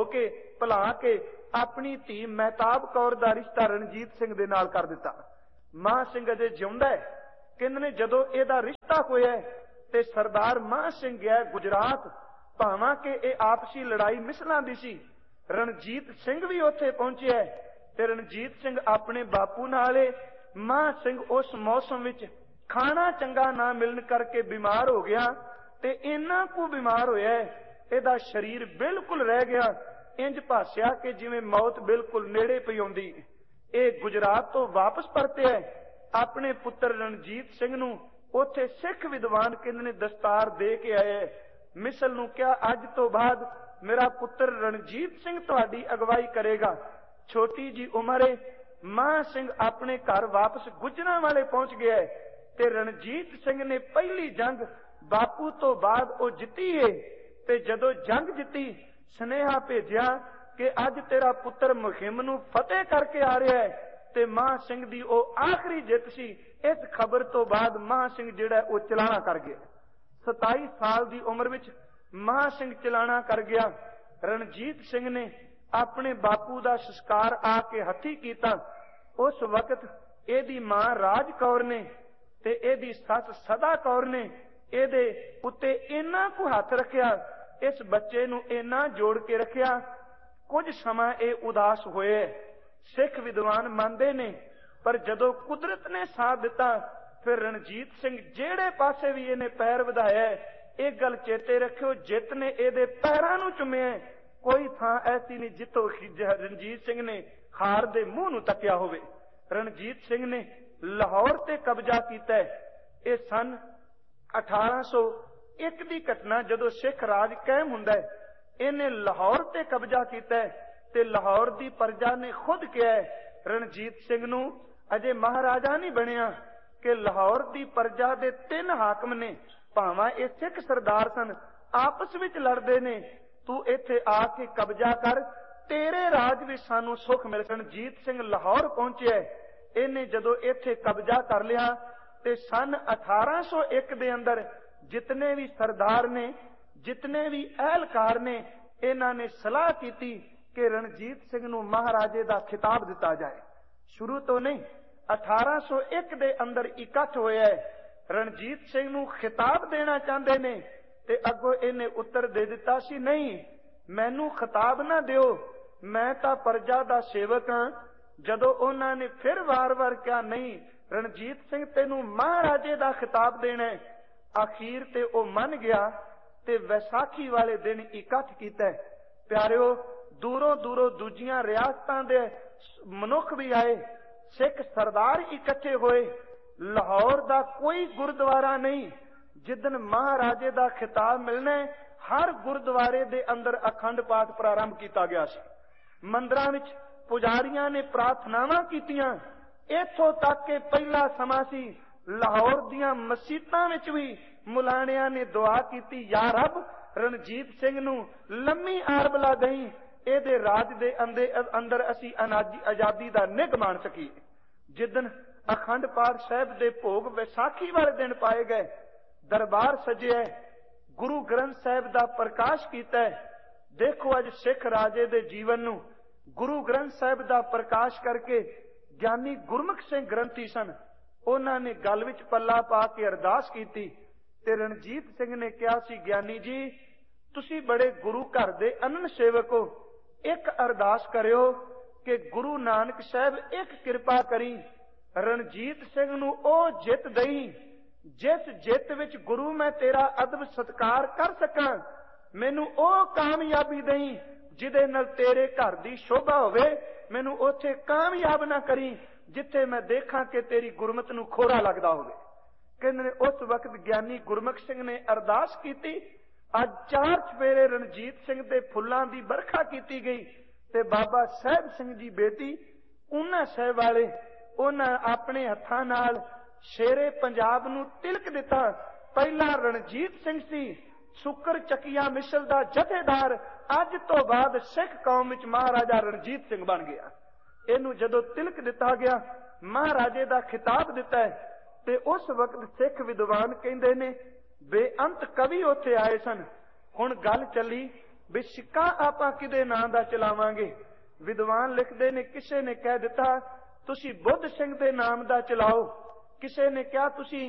ਭੁਲਾ ਕੇ ਆਪਣੀ ਧੀ ਮਹਿਤਾਬ ਕੌਰ ਦਾ ਰਿਸ਼ਤਾ ਰਣਜੀਤ ਸਿੰਘ ਦੇ ਨਾਲ ਕਰ ਦਿੱਤਾ। ਮਾਂ ਸਿੰਘ ਅਜੇ ਜਿਉਂਦਾ ਹੈ। ਕਹਿੰਦੇ ਨੇ ਜਦੋਂ ਇਹਦਾ ਰਿਸ਼ਤਾ ਹੋਇਆ ਤੇ ਸਰਦਾਰ ਮਾਂ ਸਿੰਘ ਗਿਆ ਗੁਜਰਾਤ, ਭਾਵਾਂ ਕਿ ਇਹ ਆਪਸੀ ਲੜਾਈ ਮਿਸਲਾਂ ਦੀ ਸੀ। ਰਣਜੀਤ ਸਿੰਘ ਵੀ ਉੱਥੇ ਪਹੁੰਚਿਆ ਤੇ ਰਣਜੀਤ ਸਿੰਘ ਆਪਣੇ ਬਾਪੂ ਨਾਲ ਮਾਂ ਸਿੰਘ ਉਸ ਮੌਸਮ ਵਿੱਚ ਖਾਣਾ ਚੰਗਾ ਨਾ ਮਿਲਣ ਕਰਕੇ ਬਿਮਾਰ ਹੋ ਗਿਆ ਤੇ ਇੰਨਾ ਕੁ ਬਿਮਾਰ ਹੋਇਆ ਇਹਦਾ ਸਰੀਰ ਬਿਲਕੁਲ ਰਹਿ ਗਿਆ। ਇੰਜ ਭਾਸਿਆ ਕਿ ਜਿਵੇਂ ਮੌਤ ਬਿਲਕੁਲ ਨੇੜੇ ਪਈ ਆਉਂਦੀ। ਇਹ ਗੁਜਰਾਤ ਤੋਂ ਵਾਪਸ ਪਰਤਿਆ। ਆਪਣੇ ਪੁੱਤਰ ਰਣਜੀਤ ਸਿੰਘ ਨੂੰ ਉੱਥੇ ਸਿੱਖ ਵਿਦਵਾਨ ਕਹਿੰਦੇ ਨੇ ਦਸਤਾਰ ਦੇ ਕੇ ਆਏ। ਮਿਸਲ ਨੂੰ ਕਿਹਾ, ਅੱਜ ਤੋਂ ਬਾਅਦ ਮੇਰਾ ਪੁੱਤਰ ਰਣਜੀਤ ਸਿੰਘ ਤੁਹਾਡੀ ਅਗਵਾਈ ਕਰੇਗਾ। ਛੋਟੀ ਜੀ ਉਮਰ ਹੈ। ਮਾਂ ਸਿੰਘ ਆਪਣੇ ਘਰ ਵਾਪਸ ਗੁਜਰਾਂ ਵਾਲੇ ਪਹੁੰਚ ਗਿਆ ਤੇ ਰਣਜੀਤ ਸਿੰਘ ਨੇ ਪਹਿਲੀ ਜੰਗ ਬਾਪੂ ਤੋਂ ਬਾਅਦ ਉਹ ਜਿੱਤੀ ਏ। ਤੇ ਜਦੋਂ ਜੰਗ ਜਿੱਤੀ, ਸੁਨੇਹਾ ਭੇਜਿਆ ਕਿ ਅੱਜ ਤੇਰਾ ਪੁੱਤਰ ਮੁਹਿੰਮ ਨੂੰ ਫਤਿਹ ਕਰਕੇ ਆ ਰਿਹਾ ਹੈ। ਤੇ ਮਾਂ ਸਿੰਘ ਦੀ ਉਹ ਆਖਰੀ ਜਿੱਤ ਸੀ। ਇਸ ਖਬਰ ਤੋਂ ਬਾਅਦ ਮਾਂ ਸਿੰਘ ਜਿਹੜਾ ਉਹ ਚਲਾਣਾ ਕਰ ਗਿਆ। 27 ਸਾਲ ਦੀ ਉਮਰ ਵਿੱਚ ਮਾਂ ਸਿੰਘ ਚਲਾਣਾ ਕਰ ਗਿਆ। ਰਣਜੀਤ ਸਿੰਘ ਨੇ ਆਪਣੇ ਬਾਪੂ ਦਾ ਸੰਸਕਾਰ ਆ ਕੇ ਹੱਥੀ ਕੀਤਾ। ਉਸ ਵਕਤ ਇਹਦੀ ਮਾਂ ਰਾਜ ਕੌਰ ਨੇ ਤੇ ਇਹਦੀ ਸੱਸ ਸਦਾ ਕੌਰ ਨੇ ਇਹਦੇ ਉੱਤੇ ਇੰਨਾ ਕੁ ਹੱਥ ਰੱਖਿਆ, ਇਸ ਬੱਚੇ ਨੂੰ ਇੰਨਾ ਜੋੜ ਕੇ ਰੱਖਿਆ ਕੁਝ ਸਮਾਂ ਇਹ ਉਦਾਸ ਹੋਏ। ਸਿੱਖ ਵਿਦਵਾਨ ਮੰਨਦੇ ਨੇ, ਪਰ ਜਦੋਂ ਕੁਦਰਤ ਨੇ ਸਾਥ ਦਿੱਤਾ ਫਿਰ ਰਣਜੀਤ ਸਿੰਘ ਜਿਹੜੇ ਪਾਸੇ ਵੀ ਇਹਨੇ ਪੈਰ ਵਧਾਇਆ, ਇਹ ਗੱਲ ਚੇਤੇ ਰੱਖਿਓ, ਜਿੱਤ ਨੇ ਇਹਦੇ ਪੈਰਾਂ ਨੂੰ ਚੁੰਮਿਆ। ਕੋਈ ਥਾਂ ਐਸੀ ਨਹੀਂ ਜਿੱਥੋਂ ਰਣਜੀਤ ਸਿੰਘ ਨੇ ਹਾਰ ਦੇ ਮੂੰਹ ਨੂੰ ਤੱਕਿਆ ਹੋਵੇ। ਰਣਜੀਤ ਸਿੰਘ ਨੇ ਲਾਹੌਰ ਤੇ ਕਬਜ਼ਾ ਕੀਤਾ। ਇਹ ਸਨ 1801 ਦੀ ਘਟਨਾ, ਜਦੋਂ ਸਿੱਖ ਰਾਜ ਕਾਇਮ ਹੁੰਦਾ। ਇਹਨੇ ਲਾਹੌਰ ਤੇ ਕਬਜ਼ਾ ਕੀਤਾ ਤੇ ਲਾਹੌਰ ਦੀ ਪ੍ਰਜਾ ਨੇ ਖੁਦ ਕਿਹਾ ਰਣਜੀਤ ਸਿੰਘ ਨੂੰ, ਅਜੇ ਮਹਾਰਾਜਾ ਨਹੀਂ ਬਣਿਆ, ਕਿ ਲਾਹੌਰ ਦੀ ਪ੍ਰਜਾ ਦੇ 3 ਹਾਕਮ ਨੇ, ਭਾਵੇਂ ਇਹ ਸਿੱਖ ਸਰਦਾਰ ਸਨ, ਆਪਸ ਵਿੱਚ ਲੜਦੇ ਨੇ, ਤੂੰ ਇੱਥੇ ਆ ਕੇ ਕਬਜ਼ਾ ਕਰ, ਤੇਰੇ ਰਾਜ ਵਿੱਚ ਸਾਨੂੰ ਸੁੱਖ ਮਿਲ। ਰਣਜੀਤ ਸਿੰਘ ਲਾਹੌਰ ਪਹੁੰਚਿਆ। ਇਹਨੇ ਜਦੋਂ ਇੱਥੇ ਕਬਜ਼ਾ ਕਰ ਲਿਆ ਤੇ ਸਨ 1801 ਦੇ ਅੰਦਰ ਜਿਤਨੇ ਵੀ ਸਰਦਾਰ ਨੇ, ਜਿਤਨੇ ਵੀ ਅਹਿਲਕਾਰ ਨੇ, ਇਹਨਾਂ ਨੇ ਸਲਾਹ ਕੀਤੀ ਕਿ ਰਣਜੀਤ ਸਿੰਘ ਨੂੰ ਮਹਾਰਾਜੇ ਦਾ ਖਿਤਾਬ ਦਿੱਤਾ ਜਾਏ। ਸ਼ੁਰੂ ਤੋਂ ਨਹੀਂ, 1801 ਦੇ ਅੰਦਰ ਇਕੱਠ ਹੋਇਆ। ਰਣਜੀਤ ਸਿੰਘ ਨੂੰ ਖਿਤਾਬ ਦੇਣਾ ਚਾਹੁੰਦੇ ਨੇ ਤੇ ਅੱਗੋਂ ਇਹਨੇ ਉੱਤਰ ਦੇ ਦਿੱਤਾ ਸੀ, ਨਹੀਂ, ਮੈਨੂੰ ਖਿਤਾਬ ਨਾ ਦਿਓ, ਮੈਂ ਤਾਂ ਪ੍ਰਜਾ ਦਾ ਸੇਵਕ ਹਾਂ। ਜਦੋਂ ਉਹਨਾਂ ਨੇ ਫਿਰ ਵਾਰ-ਵਾਰ ਕਿਹਾ, ਨਹੀਂ ਰਣਜੀਤ ਸਿੰਘ ਤੈਨੂੰ ਮਹਾਰਾਜੇ ਦਾ ਖਿਤਾਬ ਦੇਣਾ, ਅਖੀਰ ਤੇ ਉਹ ਮੰਨ ਗਿਆ ਤੇ ਵਿਸਾਖੀ ਵਾਲੇ ਦਿਨ ਇਕੱਠ ਕੀਤਾ। ਪਿਆਰਿਓ, ਦੂਰੋਂ ਦੂਰੋਂ ਦੂਜੀਆਂ ਰਿਆਸਤਾਂ ਦੇ ਮਨੁੱਖ ਵੀ ਆਏ, ਸਿੱਖ ਸਰਦਾਰ ਇਕੱਠੇ ਹੋਏ। ਲਾਹੌਰ ਦਾ ਕੋਈ ਗੁਰਦੁਆਰਾ ਨਹੀਂ, ਜਿੱਦਣ ਮਹਾਰਾਜੇ ਦਾ ਖਿਤਾਬ ਮਿਲਣਾ, ਹਰ ਗੁਰਦੁਆਰੇ ਦੇ ਅੰਦਰ ਅਖੰਡ ਪਾਠ ਪ੍ਰਾਰੰਭ ਕੀਤਾ ਗਿਆ ਸੀ। ਮੰਦਰਾਂ ਵਿੱਚ ਪੁਜਾਰੀਆਂ ਨੇ ਪ੍ਰਾਰਥਨਾਵਾਂ ਕੀਤੀਆਂ। ਇੱਥੋਂ ਤੱਕ ਕਿ ਪਹਿਲਾ ਸਮਾਂ ਸੀ ਲਾਹੌਰ ਦੀਆਂ ਮਸੀਤਾਂ ਵਿੱਚ ਵੀ ਮੁਲਾਣਿਆਂ ਨੇ ਦੁਆ ਕੀਤੀ, ਯਾ ਰੱਬ, ਰਣਜੀਤ ਸਿੰਘ ਨੂੰ ਲੰਮੀ ਆਰਬਲਾ ਦੇਈ, ਇਹਦੇ ਰਾਜ ਦੇ ਅੰਦਰ ਅਸੀਂ ਆਜ਼ਾਦੀ ਦਾ ਨਿੱਘ ਮਾਣ ਸਕੀਏ। ਜਿੱਦਣ ਅਖੰਡ ਪਾਠ ਸਾਹਿਬ ਦੇ ਭੋਗ ਵਿਸਾਖੀ ਵਾਲੇ ਦਿਨ ਪਾਏ ਗਏ, ਦਰਬਾਰ ਸਜਿਆ, ਗੁਰੂ ਗ੍ਰੰਥ ਸਾਹਿਬ ਦਾ ਪ੍ਰਕਾਸ਼ ਕੀਤਾ। ਦੇਖੋ ਅੱਜ ਸਿੱਖ ਰਾਜੇ ਦੇ ਜੀਵਨ ਨੂੰ ਗੁਰੂ ਗ੍ਰੰਥ ਸਾਹਿਬ ਦਾ ਪ੍ਰਕਾਸ਼ ਕਰਕੇ ਗਿਆਨੀ ਗੁਰਮੁਖ ਸਿੰਘ ਗ੍ਰੰਥੀ ਸਨ, ਉਹਨਾਂ ਨੇ ਗਲ ਵਿੱਚ ਪੱਲਾ ਪਾ ਕੇ ਅਰਦਾਸ ਕੀਤੀ ਤੇ ਰਣਜੀਤ ਸਿੰਘ ਨੇ ਕਿਹਾ ਸੀ, ਗਿਆਨੀ ਜੀ ਤੁਸੀਂ ਬੜੇ ਗੁਰੂ ਘਰ ਦੇ ਅਨੰਨ ਸੇਵਕ ਹੋ, ਇੱਕ ਅਰਦਾਸ ਕਰਿਓ ਕਿ ਗੁਰੂ ਨਾਨਕ ਸਾਹਿਬ ਇੱਕ ਕਿਰਪਾ ਕਰੀ, ਰਣਜੀਤ ਸਿੰਘ ਨੂੰ ਉਹ ਜਿੱਤ ਦਈ ਜਿਸ ਜਿੱਤ ਵਿੱਚ ਗੁਰੂ ਮੈਂ ਤੇਰਾ ਅਦਬ ਸਤਿਕਾਰ ਕਰ ਸਕਾਂ, ਮੈਨੂੰ ਉਹ ਕਾਮਯਾਬੀ ਦਈ ਜਿਹਦੇ ਨਾਲ ਤੇਰੇ ਘਰ ਦੀ ਸ਼ੋਭਾ ਹੋਵੇ, ਮੈਨੂੰ ਉੱਥੇ ਕਾਮਯਾਬ ਨਾ ਕਰੀ ਜਿੱਥੇ ਮੈਂ ਦੇਖਾਂ ਕਿ ਤੇਰੀ ਗੁਰਮਤ ਨੂੰ ਖੋਰਾ ਲੱਗਦਾ ਹੋਵੇ। ਕਹਿੰਦੇ ਨੇ ਉਸ ਵਕਤ ਗਿਆਨੀ ਗੁਰਮੁਖ ਸਿੰਘ ਨੇ ਅਰਦਾਸ ਕੀਤੀ। ਅੱਜ 4 ਚੁਫੇਰੇ ਰਣਜੀਤ ਸਿੰਘ ਦੇ ਫੁੱਲਾਂ ਦੀ ਵਰਖਾ ਕੀਤੀ ਗਈ ਤੇ ਬਾਬਾ ਸਾਹਿਬ ਸਿੰਘ ਜੀ ਬੇਟੀ ਉਹਨਾਂ ਸਾਹਿਬ ਵਾਲੇ, ਉਹਨਾਂ ਆਪਣੇ ਹੱਥਾਂ ਨਾਲ ਸ਼ੇਰੇ ਪੰਜਾਬ ਨੂੰ ਤਿਲਕ ਦਿੱਤਾ। ਪਹਿਲਾਂ ਰਣਜੀਤ ਸਿੰਘ ਸੀ, ਸੁੱਕਰ ਚੱਕੀਆ ਮਿਸਲ ਦਾ ਜਥੇਦਾਰ, ਅੱਜ ਤੋਂ ਬਾਅਦ ਸਿੱਖ ਕੌਮ ਵਿੱਚ ਮਹਾਰਾਜਾ ਰਣਜੀਤ ਸਿੰਘ ਬਣ ਗਿਆ। ਇਹਨੂੰ ਜਦੋਂ ਤਿਲਕ ਦਿੱਤਾ ਗਿਆ, ਮਹਾਰਾਜੇ ਦਾ ਖਿਤਾਬ ਦਿੱਤਾ ਹੈ, ਤੇ ਉਸ ਵਕਤ ਸਿੱਖ ਵਿਦਵਾਨ ਕਹਿੰਦੇ ਨੇ ਬੇਅੰਤ ਕਵੀ ਉੱਥੇ ਆਏ ਸਨ। ਹੁਣ ਗੱਲ ਚੱਲੀ ਵੀ ਸਿੱਕਾ ਆਪਾਂ ਕਿਹਦੇ ਨਾਂ ਦਾ ਚਲਾਵਾਂਗੇ। ਵਿਦਵਾਨ ਲਿਖਦੇ ਨੇ, ਕਿਸੇ ਨੇ ਕਹਿ ਦਿੱਤਾ ਤੁਸੀਂ ਬੁੱਧ ਸਿੰਘ ਦੇ ਨਾਮ ਦਾ ਚਲਾਓ, ਕਿਸੇ ਨੇ ਕਿਹਾ ਤੁਸੀਂ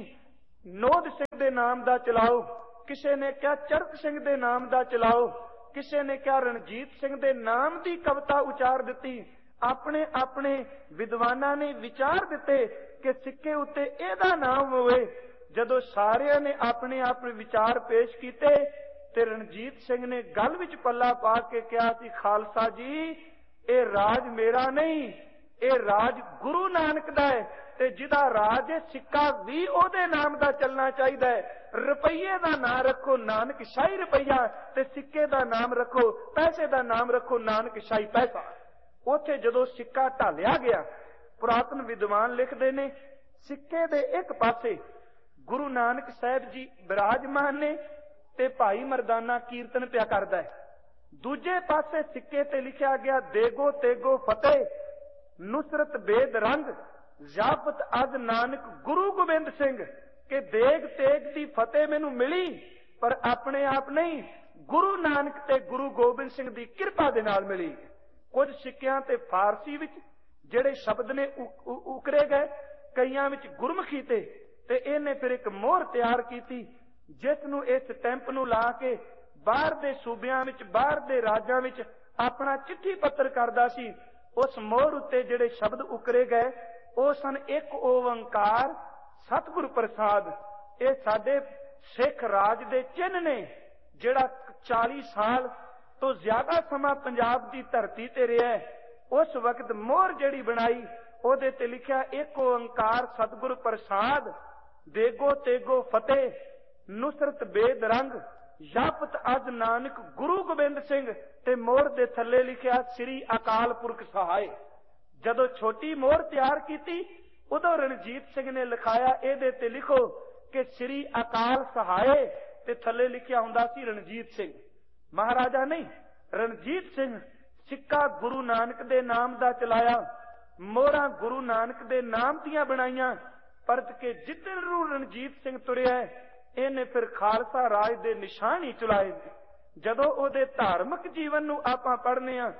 ਨੋਦ ਸਿੰਘ ਦੇ ਨਾਮ ਦਾ ਚਲਾਓ, ਕਿਸੇ ਨੇ ਕਿਹਾ ਚਰਕ ਸਿੰਘ ਦੇ ਨਾਮ ਦਾ ਚਲਾਓ, ਕਿਸੇ ਨੇ ਕਿਹਾ ਰਣਜੀਤ ਸਿੰਘ ਦੇ ਨਾਮ ਦੀ ਕਵਿਤਾ ਉਚਾਰ ਦਿੱਤੀ। ਆਪਣੇ ਆਪਣੇ ਵਿਦਵਾਨਾਂ ਨੇ ਵਿਚਾਰ ਦਿੱਤੇ ਕਿ ਸਿੱਕੇ ਉੱਤੇ ਇਹਦਾ ਨਾਮ ਹੋਵੇ। ਜਦੋਂ ਸਾਰਿਆਂ ਨੇ ਆਪਣੇ ਆਪਣੇ ਵਿਚਾਰ ਪੇਸ਼ ਕੀਤੇ ਤੇ ਰਣਜੀਤ ਸਿੰਘ ਨੇ ਗਲ ਵਿੱਚ ਪੱਲਾ ਪਾ ਕੇ ਕਿਹਾ ਸੀ, ਖਾਲਸਾ ਜੀ ਇਹ ਰਾਜ ਮੇਰਾ ਨਹੀਂ, ਇਹ ਰਾਜ ਗੁਰੂ ਨਾਨਕ ਦਾ ਹੈ, ਤੇ ਜਿਹਦਾ ਰਾਜ ਹੈ ਸਿੱਕਾ ਵੀ ਉਹਦੇ ਨਾਮ ਦਾ ਚੱਲਣਾ ਚਾਹੀਦਾ ਹੈ। ਰੁਪਈਏ ਦਾ ਨਾਮ ਰੱਖੋ ਨਾਨਕ ਸ਼ਾਹੀ ਰੁਪਈਆ, ਤੇ ਸਿੱਕੇ ਦਾ ਨਾਮ ਰੱਖੋ, ਪੈਸੇ ਦਾ ਨਾਮ ਰੱਖੋ ਨਾਨਕ ਸ਼ਾਹੀ ਪੈਸਾ। ਉੱਥੇ ਜਦੋਂ ਸਿੱਕਾ ਢਾਲਿਆ ਗਿਆ, ਪੁਰਾਤਨ ਵਿਦਵਾਨ ਲਿਖਦੇ ਨੇ ਸਿੱਕੇ ਦੇ ਇੱਕ ਪਾਸੇ ਗੁਰੂ ਨਾਨਕ ਸਾਹਿਬ ਜੀ ਬਿਰਾਜਮਾਨ ਨੇ ਤੇ ਭਾਈ ਮਰਦਾਨਾ ਕੀਰਤਨ ਪਿਆ ਕਰਦਾ ਹੈ, ਦੂਜੇ ਪਾਸੇ ਸਿੱਕੇ ਤੇ ਲਿਖਿਆ ਗਿਆ ਦੇਗੋ ਤੇਗੋ ਫਤਿਹ, ਨੁਸਰਤ ਬੇਦ ਰੰਗ, ਜ਼ਾਬਤ ਅਜ ਨਾਨਕ ਗੁਰੂ ਗੋਬਿੰਦ ਸਿੰਘ, ਕਿ ਦੇਗ ਤੇਗ ਦੀ ਫਤਿਹ ਮੈਨੂੰ ਮਿਲੀ ਪਰ ਆਪਣੇ ਆਪ ਨਹੀਂ, ਗੁਰੂ ਨਾਨਕ ਤੇ ਗੁਰੂ ਗੋਬਿੰਦ ਸਿੰਘ ਦੀ ਕਿਰਪਾ ਦੇ ਨਾਲ ਮਿਲੀ। ਕੁਝ ਸਿੱਕਿਆਂ ਤੇ ਫਾਰਸੀ ਵਿੱਚ ਜਿਹੜੇ ਸ਼ਬਦ ਨੇ ਉਕਰੇ ਗਏ, ਕਈਆਂ ਵਿੱਚ ਗੁਰਮੁਖੀ ਤੇ ਇਹਨੇ ਫਿਰ ਇੱਕ ਮੋਹਰ ਤਿਆਰ ਕੀਤੀ ਜਿਸ ਨੂੰ ਇਸ ਸਟੈਂਪ ਨੂੰ ਲਾ ਕੇ ਬਾਹਰ ਦੇ ਸੂਬਿਆਂ ਵਿੱਚ, ਬਾਹਰ ਦੇ ਰਾਜਾਂ ਵਿੱਚ ਆਪਣਾ ਚਿੱਠੀ ਪੱਤਰ ਕਰਦਾ ਸੀ, ਉਸ ਮੋਹਰ ਉੱਤੇ ਜਿਹੜੇ ਸ਼ਬਦ ਉਕਰੇ ਗਏ ਉਹ ਸਨ ਇੱਕ ਓੰਕਾਰ ਸਤਿਗੁਰ ਪ੍ਰਸਾਦ। ਇਹ ਸਾਡੇ ਸਿੱਖ ਰਾਜ ਦੇ ਚਿੰਨ੍ਹ ਨੇ। ਜਿਹੜਾ 40 ਸਾਲ ਤੋਂ ਜ਼ਿਆਦਾ ਸਮਾਂ ਪੰਜਾਬ ਦੀ ਧਰਤੀ ਤੇ ਰਿਹਾ, ਉਸ ਵਕਤ ਮੋਹਰ ਜਿਹੜੀ ਬਣਾਈ ਉਹਦੇ ਤੇ ਲਿਖਿਆ ਇੱਕ ਓੰਕਾਰ ਸਤਿਗੁਰ ਪ੍ਰਸਾਦ, ਦੇਗੋ ਤੇਗੋ ਫਤਿਹ, ਨੁਸਰਤ ਬੇਦ ਰੰਗ, ਜਪਤ ਅਜ ਨਾਨਕ ਗੁਰੂ ਗੋਬਿੰਦ ਸਿੰਘ, ਤੇ ਮੋਹਰ ਦੇ ਥੱਲੇ ਲਿਖਿਆ ਸ੍ਰੀ ਅਕਾਲ ਪੁਰਖ ਸਹਾਇ। ਜਦੋਂ ਛੋਟੀ ਮੋਹਰ ਤਿਆਰ ਕੀਤੀ ਉਦੋਂ ਰਣਜੀਤ ਸਿੰਘ ਨੇ ਲਿਖਾਇਆ ਇਹਦੇ ਤੇ ਲਿਖੋ ਕਿ ਸ੍ਰੀ ਅਕਾਲ ਸਹਾਇ, ਤੇ ਥੱਲੇ ਲਿਖਿਆ ਹੁੰਦਾ ਸੀ ਰਣਜੀਤ ਸਿੰਘ। ਮਹਾਰਾਜਾ ਨਹੀਂ, ਰਣਜੀਤ ਸਿੰਘ ਸਿੱਕਾ ਗੁਰੂ ਨਾਨਕ ਦੇ ਨਾਮ ਦਾ ਚਲਾਇਆ, ਮੋਹਰਾਂ ਗੁਰੂ ਨਾਨਕ ਦੇ ਨਾਮ ਦੀਆਂ ਬਣਾਈਆਂ। ਪਰਤ ਕੇ ਜਿੱਧਰ ਨੂੰ ਰਣਜੀਤ ਸਿੰਘ ਤੁਰਿਆ ਇਹਨੇ ਫਿਰ ਖਾਲਸਾ ਰਾਜ ਦੇ ਨਿਸ਼ਾਨ ਹੀ ਚੁਲਾਏ। ਜਦੋਂ ਉਹਦੇ ਧਾਰਮਿਕ ਜੀਵਨ ਨੂੰ ਆਪਾਂ ਪੜ੍ਹਨੇ ਆ,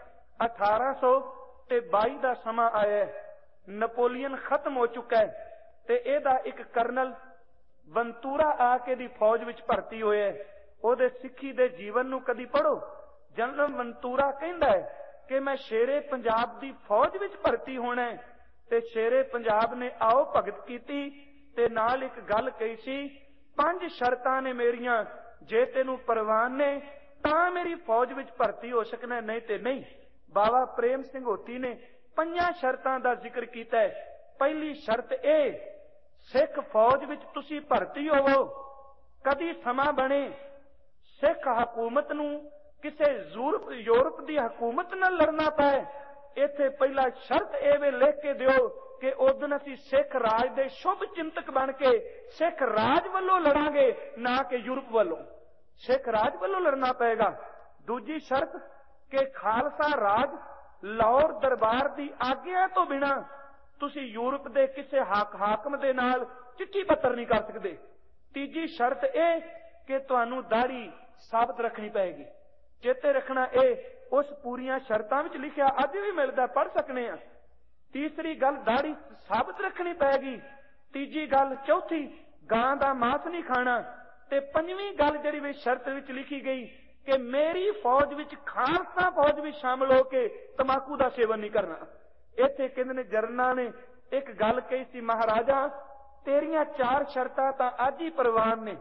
1822 ਦਾ ਸਮਾਂ ਆਇਆ, ਨਪੋਲੀਅਨ ਖਤਮ ਹੋ ਚੁੱਕਾ ਹੈ, ਤੇ ਇਹਦਾ ਇੱਕ ਕਰਨਲ ਵੰਤੂਰਾ ਆ ਕੇ ਦੀ ਫੌਜ ਵਿੱਚ ਭਰਤੀ ਹੋਇਆ। ਉਹਦੇ ਸਿੱਖੀ ਦੇ ਜੀਵਨ ਨੂੰ ਕਦੀ ਪੜ੍ਹੋ। ਜਨਰਲ ਵੰਤੂਰਾ ਕਹਿੰਦਾ ਹੈ ਕਿ ਮੈਂ ਸ਼ੇਰੇ ਪੰਜਾਬ ਦੀ ਫੌਜ ਵਿੱਚ ਭਰਤੀ ਹੋਣਾ, ਤੇ ਸ਼ੇਰੇ ਪੰਜਾਬ ਨੇ ਆਓ ਭਗਤ ਕੀਤੀ, ਤੇ ਨਾਲ ਇੱਕ ਗੱਲ ਕਹੀ ਸੀ, 5 ਸ਼ਰਤਾਂ ਨੇ ਮੇਰੀਆਂ, ਜੇ ਤੈਨੂੰ ਪ੍ਰਵਾਨ ਨੇ ਤਾਂ ਮੇਰੀ ਫੌਜ ਵਿੱਚ ਭਰਤੀ ਹੋ ਸਕਣਾ, ਨਹੀਂ ਤੇ ਨਹੀਂ। ਬਾਬਾ ਪ੍ਰੇਮ ਸਿੰਘ ਹੋਤੀ ਨੇ 5 ਸ਼ਰਤਾਂ ਦਾ ਜ਼ਿਕਰ ਕੀਤਾ ਹੈ। ਪਹਿਲੀ ਸ਼ਰਤ ਇਹ, ਸਿੱਖ ਫੌਜ ਵਿੱਚ ਤੁਸੀਂ ਭਰਤੀ ਹੋਵੋ, ਕਦੀ ਸਮਾਂ ਬਣੇ ਸਿੱਖ ਹਕੂਮਤ ਨੂੰ ਕਿਸੇ ਯੂਰਪ ਦੀ ਹਕੂਮਤ ਨਾਲ ਲੜਨਾ ਪਏ, ਇੱਥੇ ਪਹਿਲਾ ਸ਼ਰਤ ਇਹ ਵੇ ਲਿਖ ਕੇ ਦਿਓ ਕਿ ਉਦੋਂ ਅਸੀਂ ਸਿੱਖ ਰਾਜ ਦੇ ਸ਼ੁਭ ਚਿੰਤਕ ਬਣ ਕੇ ਸਿੱਖ ਰਾਜ ਵੱਲੋਂ ਲੜਾਂਗੇ, ਨਾ ਕਿ ਯੂਰਪ ਵੱਲੋਂ। ਸਿੱਖ ਰਾਜ ਵੱਲੋਂ ਲੜਨਾ ਪਏਗਾ। ਦੂਜੀ ਸ਼ਰਤ ਕਿ ਖਾਲਸਾ ਰਾਜ ਲਾਹੌਰ ਦਰਬਾਰ ਦੀ ਆਗਿਆ ਤੋਂ ਬਿਨਾਂ ਤੁਸੀਂ ਯੂਰਪ ਦੇ ਕਿਸੇ ਹਾਕਮ ਦੇ ਨਾਲ ਚਿੱਠੀ ਪੱਤਰ ਨਹੀਂ ਕਰ ਸਕਦੇ। ਤੀਜੀ ਸ਼ਰਤ ਇਹ ਕਿ ਤੁਹਾਨੂੰ ਦਾੜੀ ਸਾਬਤ ਰੱਖਣੀ ਪਏਗੀ। ਚੇਤੇ ਰੱਖਣਾ, ਇਹ ਉਸ ਪੂਰੀਆਂ ਸ਼ਰਤਾਂ ਵਿੱਚ ਲਿਖਿਆ, ਅੱਜ ਵੀ ਮਿਲਦਾ, ਪੜ੍ਹ ਸਕਨੇ ਆ। ਤੀਸਰੀ ਗੱਲ, ਦਾੜੀ ਸਾਬਤ ਰੱਖਣੀ ਪਏਗੀ। ਤੀਜੀ ਗੱਲ, ਚੌਥੀ, ਗਾਂ ਦਾ ਮਾंस ਨਹੀਂ ਖਾਣਾ। ਤੇ ਪੰਜਵੀਂ ਗੱਲ ਜਿਹੜੀ ਵੀ ਸ਼ਰਤ ਵਿੱਚ ਲਿਖੀ ਗਈ ਕਿ ਮੇਰੀ ਫੌਜ ਵਿੱਚ ਖਾਲਸਾ ਫੌਜ ਵਿੱਚ ਸ਼ਾਮਲ ਹੋ ਕੇ ਤਮਾਕੂ ਦਾ ਸੇਵਨ ਨਹੀਂ ਕਰਨਾ। ਇੱਥੇ ਕਹਿੰਦੇ ਨੇ ਜਰਨਾ ਨੇ ਇੱਕ ਗੱਲ ਕਹੀ ਸੀ, ਮਹਾਰਾਜਾ ਤੇਰੀਆਂ 4 ਸ਼ਰਤਾਂ ਤਾਂ ਅੱਜ ਹੀ ਪ੍ਰਵਾਨ ਨੇ,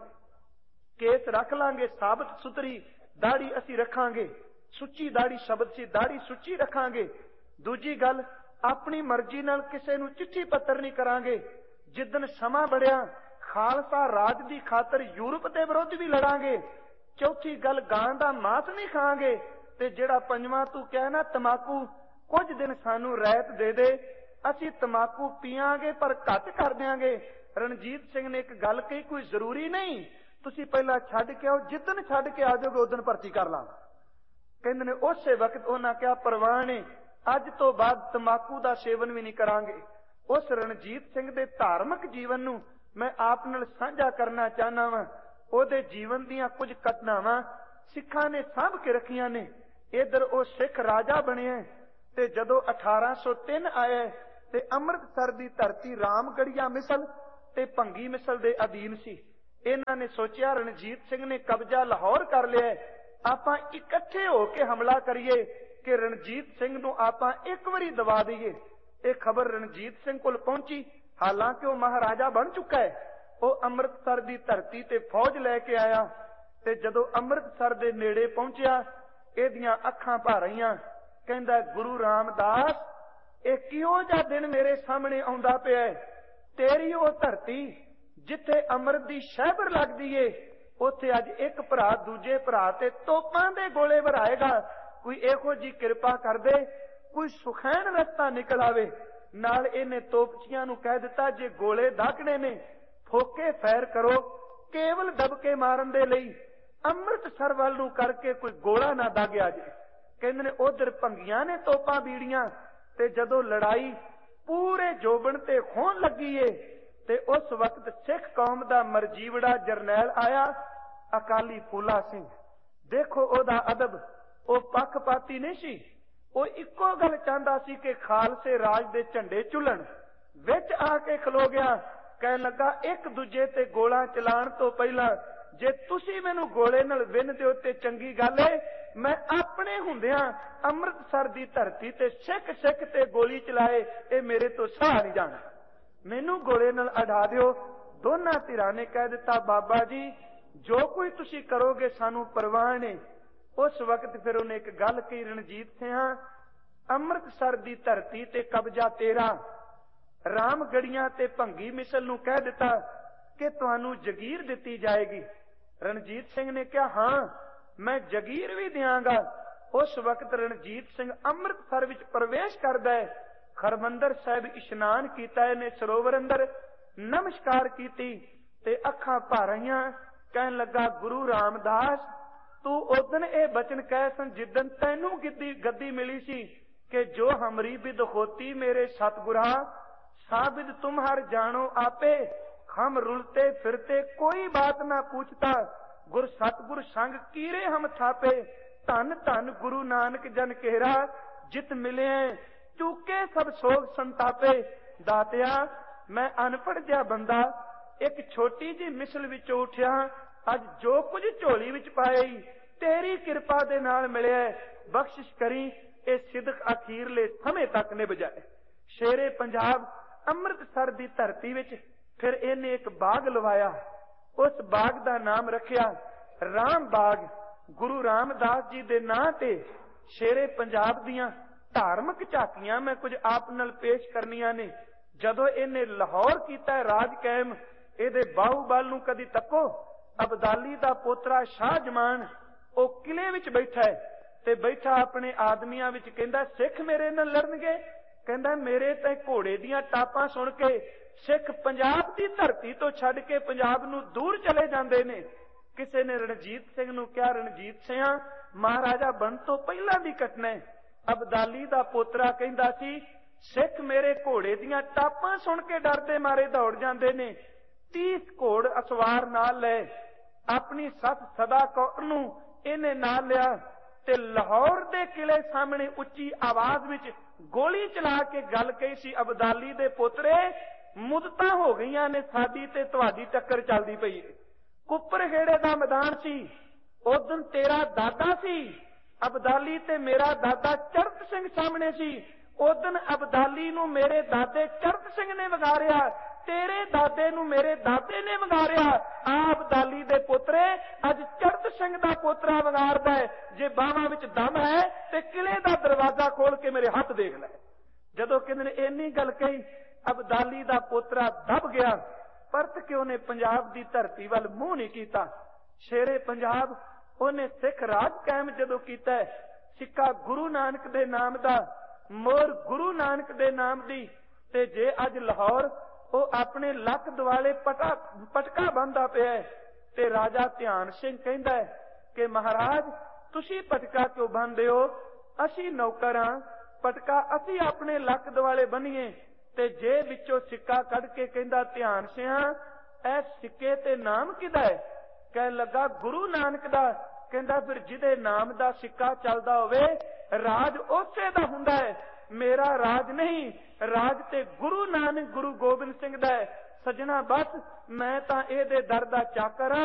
ਕੇਸ ਰੱਖ ਲਾਂਗੇ ਸਾਬਤ ਸੁਥਰੀ, ਦਾੜੀ ਅਸੀਂ ਰੱਖਾਂਗੇ, ਸੁੱਚੀ ਦਾੜੀ ਸ਼ਬਦ ਸੀ, ਦਾੜੀ ਸੁੱਚੀ ਰੱਖਾਂਗੇ। ਦੂਜੀ ਗੱਲ, ਆਪਣੀ ਮਰਜ਼ੀ ਨਾਲ ਕਿਸੇ ਨੂੰ ਚਿੱਠੀ ਪੱਤਰ ਨਹੀਂ ਕਰਾਂਗੇ। ਜਿੱਦਣ ਸਮਾਂ ਬੜਿਆ ਖਾਲਸਾ ਰਾਜ ਦੀ ਖਾਤਰ ਯੂਰਪ ਦੇ ਵਿਰੁੱਧ ਵੀ ਲੜਾਂਗੇ। ਚੌਥੀ ਗੱਲ, ਗਾਂ ਦਾ ਮਾंस ਨਹੀਂ ਖਾਂਗੇ। ਤੇ ਜਿਹੜਾ ਪੰਜਵਾਂ ਤੂੰ ਕਿਹਾ ਨਾ ਤਮਾਕੂ, ਕੁਝ ਦਿਨ ਸਾਨੂੰ ਰਹਿਤ ਦੇ ਦੇ, ਅਸੀਂ ਤਮਾਕੂ ਪੀਆਂਗੇ ਪਰ ਘੱਟ ਕਰ ਦਿਆਂਗੇ। ਰਣਜੀਤ ਸਿੰਘ ਨੇ ਇੱਕ ਗੱਲ ਕਹੀ, ਕੋਈ ਜ਼ਰੂਰੀ ਨਹੀਂ ਤੁਸੀਂ ਪਹਿਲਾਂ ਛੱਡ ਕੇ ਆਓ, ਜਿੱਦਣ ਛੱਡ ਕੇ ਆ ਜਾਓਗੇ ਉਦੋਂ ਭਰਤੀ ਕਰ ਲਾਂਗੇ। ਕਹਿੰਦੇ ਨੇ ਉਸੇ ਵਕਤ ਉਹਨਾਂ ਕਿਹਾ ਪ੍ਰਵਾਨ ਹੈ, ਅੱਜ ਤੋਂ ਬਾਅਦ ਤਮਾਕੂ ਦਾ ਸੇਵਨ ਵੀ ਨਹੀਂ ਕਰਾਂਗੇ। ਉਸ ਰਣਜੀਤ ਸਿੰਘ ਦੇ ਧਾਰਮਿਕ ਜੀਵਨ ਨੂੰ ਮੈਂ ਆਪ ਨਾਲ ਸਾਂਝਾ ਕਰਨਾ ਚਾਹਨਾ ਵਾਂ। ਉਹਦੇ ਜੀਵਨ ਦੀਆਂ ਕੁਝ ਘਟਨਾਵਾਂ ਸਿੱਖਾਂ ਨੇ ਸਾਂਭ ਕੇ ਰੱਖੀਆਂ ਨੇ। ਇਧਰ ਉਹ ਸਿੱਖ ਰਾਜਾ ਬਣਿਆ, ਤੇ ਜਦੋਂ 1803 ਆਇਆ ਤੇ ਅੰਮ੍ਰਿਤਸਰ ਦੀ ਧਰਤੀ ਰਾਮਗੜੀਆ ਮਿਸਲ ਤੇ ਭੰਗੀ ਮਿਸਲ ਦੇ ਅਧੀਨ ਸੀ। ਇਹਨਾਂ ਨੇ ਸੋਚਿਆ ਰਣਜੀਤ ਸਿੰਘ ਨੇ ਕਬਜ਼ਾ ਲਾਹੌਰ ਕਰ ਲਿਆ, ਆਪਾਂ ਇਕੱਠੇ ਹੋ ਕੇ ਹਮਲਾ ਕਰੀਏ ਕਿ ਰਣਜੀਤ ਸਿੰਘ ਨੂੰ ਆਪਾਂ ਇੱਕ ਵਾਰੀ ਦਬਾ ਦਈਏ। ਇਹ ਖਬਰ ਰਣਜੀਤ ਸਿੰਘ ਕੋਲ ਪਹੁੰਚੀ, ਹਾਲਾਂਕਿ ਉਹ ਮਹਾਰਾਜਾ ਬਣ ਚੁੱਕਾ ਹੈ। ਉਹ ਅੰਮ੍ਰਿਤਸਰ ਦੀ ਧਰਤੀ ਤੇ ਫੌਜ ਲੈ ਕੇ ਆਇਆ, ਤੇ ਜਦੋਂ ਅੰਮ੍ਰਿਤਸਰ ਦੇ ਨੇੜੇ ਪਹੁੰਚਿਆ ਇਹਦੀਆਂ ਅੱਖਾਂ ਭਰ ਆਈਆਂ। ਕਹਿੰਦਾ ਗੁਰੂ ਰਾਮਦਾਸ, ਇਹ ਕਿਹੋ ਜਿਹਾ ਦਿਨ ਮੇਰੇ ਸਾਹਮਣੇ ਆਉਂਦਾ ਪਿਆ। ਤੇਰੀ ਉਹ ਧਰਤੀ ਜਿੱਥੇ ਅੰਮ੍ਰਿਤ ਦੀ ਸ਼ਹਿਬਰ ਲੱਗਦੀ ਏ, ਉੱਥੇ ਅੱਜ ਇੱਕ ਭਰਾ ਦੂਜੇ ਭਰਾ ਤੇ ਤੋਪਾਂ ਦੇ ਗੋਲੇ ਵਰਾਏਗਾ। ਕੋਈ ਇਹੋ ਜੀ ਕਿਰਪਾ ਕਰ ਦੇ, ਕੋਈ ਸੁਖੈਨ ਰਸਤਾ ਨਿਕਲ ਆਵੇ। ਨਾਲ ਇਹਨੇ ਤੋਪਚੀਆਂ ਨੂੰ ਕਹਿ ਦਿੱਤਾ, ਜੇ ਗੋਲੇ ਦਾਗਣੇ ਨੇ ਫੋਕੇ ਫੈਰ ਕਰੋ, ਕੇਵਲ ਦਬਕੇ ਮਾਰਨ ਦੇ ਲਈ, ਅੰਮ੍ਰਿਤਸਰ ਵੱਲ ਨੂੰ ਕਰਕੇ ਕੋਈ ਗੋਲਾ ਨਾ ਦਾਗਿਆ ਜੇ। ਕਹਿੰਦੇ ਨੇ ਉਧਰ ਭੰਗੀਆਂ ਨੇ ਤੋਪਾਂ ਬੀੜੀਆਂ, ਤੇ ਜਦੋਂ ਲੜਾਈ ਪੂਰੇ ਜੋਬਨ ਤੇ ਹੋਣ ਲੱਗੀ ਏ, ਤੇ ਉਸ ਵਕਤ ਸਿੱਖ ਕੌਮ ਦਾ ਮਰਜੀਵੜਾ ਜਰਨੈਲ ਆਇਆ, ਅਕਾਲੀ ਫੂਲਾ ਸਿੰਘ। ਦੇਖੋ ਉਹਦਾ ਅਦਬ, ਉਹ ਪੱਖਪਾਤੀ ਨਹੀਂ ਸੀ। ਉਹ ਇੱਕੋ ਗੱਲ ਚਾਹੁੰਦਾ ਸੀ ਕਿ ਖਾਲਸੇ ਰਾਜ ਦੇ ਝੰਡੇ ਝੁੱਲਣ। ਵਿੱਚ ਆ ਕੇ ਖਲੋ ਗਿਆ, ਕਹਿਣ ਲੱਗਾ ਇੱਕ ਦੂਜੇ ਤੇ ਗੋਲਾ ਚਲਾਉਣ ਤੋਂ ਪਹਿਲਾਂ ਜੇ ਤੁਸੀਂ ਮੈਨੂੰ ਗੋਲੇ ਨਾਲ ਵਿੰਨਦੇ ਹੋ ਤੇ ਚੰਗੀ ਗੱਲ ਏ, ਮੈਂ ਆਪਣੇ ਹੁੰਦਿਆਂ ਅੰਮ੍ਰਿਤਸਰ ਦੀ ਧਰਤੀ ਤੇ ਸਿੱਖ ਸਿੱਖ ਤੇ ਗੋਲੀ ਚਲਾਏ, ਇਹ ਮੇਰੇ ਤੋਂ ਸਹਾ ਨਹੀਂ ਜਾਣਾ, ਮੈਨੂੰ ਗੋਲੇ ਨਾਲ ਅਡਾ ਦਿਓ। ਦੋਨਾਂ ਧਿਰਾਂ ਨੇ ਕਹਿ ਦਿੱਤਾ, ਬਾਬਾ ਜੀ ਜੋ ਕੋਈ ਤੁਸੀਂ ਕਰੋਗੇ ਸਾਨੂੰ ਪਰਵਾਹ ਨਹੀਂ। ਉਸ ਵਕਤ ਫਿਰ ਉਹਨੇ ਇੱਕ ਗੱਲ ਕਹੀ, ਰਣਜੀਤ ਸਿੰਘਾਂ, ਅੰਮ੍ਰਿਤਸਰ ਦੀ ਧਰਤੀ ਤੇ ਕਬਜ਼ਾ ਤੇਰਾ। ਰਾਮਗੜੀਆਂ ਤੇ ਭੰਗੀ ਮਿਸਲ ਨੂੰ ਕਹਿ ਦਿੱਤਾ ਕਿ ਤੁਹਾਨੂੰ ਜਗੀਰ ਦਿੱਤੀ ਜਾਏਗੀ। ਰਣਜੀਤ ਸਿੰਘ ਨੇ ਕਿਹਾ, ਹਾਂ ਮੈਂ ਜਗੀਰ ਵੀ ਦਿਆਂਗਾ। ਉਸ ਵਕਤ ਰਣਜੀਤ ਸਿੰਘ ਅੰਮ੍ਰਿਤਸਰ ਵਿੱਚ ਪ੍ਰਵੇਸ਼ ਕਰਦਾ ਹੈ। ਹਰਿਮੰਦਰ ਸਾਹਿਬ ਇਸ਼ਨਾਨ ਕੀਤਾ, ਇਹਨੇ ਸਰੋਵਰ ਅੰਦਰ ਨਮਸਕਾਰ ਕੀਤੀ ਤੇ ਅੱਖਾਂ ਭਰ ਆਈਆਂ। ਕਹਿਣ ਲੱਗਾ, ਗੁਰੂ ਰਾਮਦਾਸ ਤੂੰ ਉਦਨ ਇਹ ਬਚਨ ਕਹਿ ਸਨ ਜਿੱਦਨ ਤੈਨੂੰ ਗੱਦੀ ਮਿਲੀ ਸੀ ਕਿ ਜੋ ਹਮਰੀ ਬਿਦ ਹੋਤੀ ਮੇਰੇ ਸਤਿਗੁਰਾ ਸਾबिद तुम हर जानो आपे, हम रुलते फिरते कोई बात ना पूछता, गुर सतगुर संग कीरे हम थापे, धन धन गुरु नानक जन केरा, जित मिले चूके सब सोग संतापे। दातिया मैं अनपढ़ जिहा बंदा एक छोटी जी मिसल विचों उठिया, अज जो कुछ झोली विच पाया तेरी किरपा दे नाल मिलिया, बख्शिश करी ये सिदक अखीरले समय तक निभ जाए। शेरे पंजाब ਅੰਮ੍ਰਿਤਸਰ ਦੀ ਧਰਤੀ ਵਿੱਚ ਫਿਰ ਇਹਨੇ ਇੱਕ ਬਾਗ ਲਵਾਇਆ। ਉਸ ਬਾਗ ਦਾ ਨਾਮ ਰੱਖਿਆ ਰਾਮ ਬਾਗ। ਗੁਰੂ ਰਾਮਦਾਸ ਜੀ ਦੇ ਨਾਂ ਤੇ ਸ਼ੇਰੇ ਪੰਜਾਬ ਦੀਆਂ ਧਾਰਮਿਕ ਝਾਕੀਆਂ ਮੈਂ ਕੁਝ ਆਪ ਨਾਲ ਪੇਸ਼ ਕਰਨੀਆਂ ਨੇ। ਜਦੋਂ ਇਹਨੇ ਲਾਹੌਰ ਕੀਤਾ ਰਾਜ ਕਾਇਮ, ਇਹਦੇ ਬਾਹੂਬਲ ਨੂੰ ਕਦੀ ਤੱਕੋ। ਅਬਦਾਲੀ ਦਾ ਪੋਤਰਾ ਸ਼ਾਹਜਮਾਨ ਉਹ ਕਿਲੇ ਵਿੱਚ ਬੈਠਾ ਹੈ ਤੇ ਬੈਠਾ ਆਪਣੇ ਆਦਮੀਆਂ ਵਿੱਚ ਕਹਿੰਦਾ, ਸਿੱਖ ਮੇਰੇ ਨਾਲ ਲੜਨਗੇ। ਕਹਿੰਦਾ, ਮੇਰੇ ਤੇ ਘੋੜੇ ਦੀਆਂ ਟਾਪਾਂ ਸੁਣ ਕੇ ਸਿੱਖ ਪੰਜਾਬ ਦੀ ਧਰਤੀ ਤੋਂ ਛੱਡ ਕੇ ਪੰਜਾਬ ਨੂੰ ਦੂਰ ਚਲੇ ਜਾਂਦੇ ਨੇ। ਕਿਸੇ ਨੇ ਰਣਜੀਤ ਸਿੰਘ ਨੂੰ ਕਿਹਾ, ਰਣਜੀਤ ਸਿੰਘਾਂ ਮਹਾਰਾਜਾ ਬਣਨ ਤੋਂ ਪਹਿਲਾਂ ਦੀ ਘਟਨਾ ਹੈ। ਅਬਦਾਲੀ ਦਾ ਪੋਤਰਾ ਕਹਿੰਦਾ ਸੀ, ਸਿੱਖ ਮੇਰੇ ਘੋੜੇ ਦੀਆਂ ਟਾਪਾਂ ਸੁਣ ਕੇ ਡਰਦੇ ਮਾਰੇ ਦੌੜ ਜਾਂਦੇ ਨੇ। 30 ਘੋੜ ਅਸਵਾਰ ਨਾਲ ਲੈ ਆਪਣੀ ਸੱਸ ਸਦਾ ਕੌਰ ਨੂੰ ਇਹਨੇ ਨਾਲ ਲਿਆ ਤੇ ਲਾਹੌਰ ਦੇ ਕਿਲੇ ਸਾਹਮਣੇ ਉੱਚੀ ਆਵਾਜ਼ ਵਿੱਚ ਗੋਲੀ ਚਲਾ ਕੇ ਗੱਲ ਕਹੀ ਸੀ, ਅਬਦਾਲੀ ਦੇ ਪੋਤਰੇ ਮੁੱਦਤਾਂ ਹੋ ਗਈਆਂ ਨੇ, ਸਾਡੀ ਤੇ ਤੁਹਾਡੀ ਟੱਕਰ ਚੱਲਦੀ ਪਈ। ਕੁੱਪਰਖੇੜੇ ਦਾ ਮੈਦਾਨ ਸੀ, ਉਦੋਂ ਤੇਰਾ ਦਾਦਾ ਸੀ ਅਬਦਾਲੀ ਤੇ ਮੇਰਾ ਦਾਦਾ ਚਰਤ ਸਿੰਘ ਸਾਹਮਣੇ ਸੀ। ਉਦੋਂ ਅਬਦਾਲੀ ਨੂੰ ਮੇਰੇ ਦਾਦੇ ਚਰਤ ਸਿੰਘ ਨੇ ਵਿਗਾੜਿਆ, ਤੇਰੇ ਦਾਦੇ ਨੂੰ ਮੇਰੇ ਦਾਦੇ ਨੇ ਵਿਗਾੜਿਆ। ਅਬਦਾਲੀ ਦੇ ਪੋਤਰੇ ਅੱਜ ਚਰਤ ਸਿੰਘ ਦਾ ਪੋਤਰਾ ਵਿਗਾੜਦਾ ਹੈ। ਜੇ ਬਾਹਾਂ ਵਿੱਚ ਦਮ ਹੈ ਤੇ ਕਿਲੇ ਦਾ ਦਰਵਾਜ਼ਾ ਖੋਲ ਕੇ ਮੇਰੇ ਹੱਥ ਦੇਖ ਲੈ। ਜਦੋਂ ਕਹਿੰਦੇ ਨੇ ਇੰਨੀ ਗੱਲ ਕਹੀ, ਅਬਦਾਲੀ ਦਾ ਪੋਤਰਾ ਦਬ ਗਿਆ। ਪਰਤ ਕੇ ਉਹਨੇ ਪੰਜਾਬ ਦੀ ਧਰਤੀ ਵੱਲ ਮੂੰਹ ਨਹੀਂ ਕੀਤਾ। ਸ਼ੇਰੇ ਪੰਜਾਬ ਉਹਨੇ ਸਿੱਖ ਰਾਜ ਕਾਇਮ ਜਦੋਂ ਕੀਤਾ, ਸਿੱਕਾ ਗੁਰੂ ਨਾਨਕ ਦੇ ਨਾਮ ਦਾ, ਮੋਹਰ ਗੁਰੂ ਨਾਨਕ ਦੇ ਨਾਮ ਦੀ। ਤੇ ਜੇ ਅੱਜ ਲਾਹੌਰ ਉਹ ਆਪਣੇ ਲੱਕ ਦੁਆਲੇ ਪਟਕਾ ਬੰਨਦਾ ਪਿਆ ਤੇ ਰਾਜਾ ਧਿਆਨ ਸਿੰਘ ਕਹਿੰਦਾ ਕਿ ਮਹਾਰਾਜ ਤੁਸੀਂ ਪਟਕਾ ਕਿਉਂ ਬੰਨਦੇ ਹੋ? ਅਸੀਂ ਨੌਕਰ ਹਾਂ, ਪਟਕਾ ਅਸੀਂ ਆਪਣੇ ਲੱਕ ਦੁਆਲੇ ਬੰਨੀਏ। ਤੇ ਜੇ ਵਿੱਚੋਂ ਸਿੱਕਾ ਕੱਢ ਕੇ ਕਹਿੰਦਾ, ਧਿਆਨ ਸਿੰਘਾਂ ਇਹ ਸਿੱਕੇ ਤੇ ਨਾਮ ਕਿਹਦਾ ਹੈ? ਕਹਿਣ ਲੱਗਾ, ਗੁਰੂ ਨਾਨਕ ਦਾ। ਕਹਿੰਦਾ, ਫਿਰ ਜਿਹਦੇ ਨਾਮ ਦਾ ਸਿੱਕਾ ਚੱਲਦਾ ਹੋਵੇ ਰਾਜ ਉਸੇ ਦਾ ਹੁੰਦਾ ਹੈ। ਮੇਰਾ ਰਾਜ ਨਹੀਂ, ਰਾਜ ਤੇ ਗੁਰੂ ਨਾਨਕ ਗੁਰੂ ਗੋਬਿੰਦ ਸਿੰਘ ਦਾ ਹੈ। ਸੱਜਣਾ ਬਸ ਮੈਂ ਤਾਂ ਇਹਦੇ ਦਰ ਦਾ ਚਾਕਰ ਹਾਂ,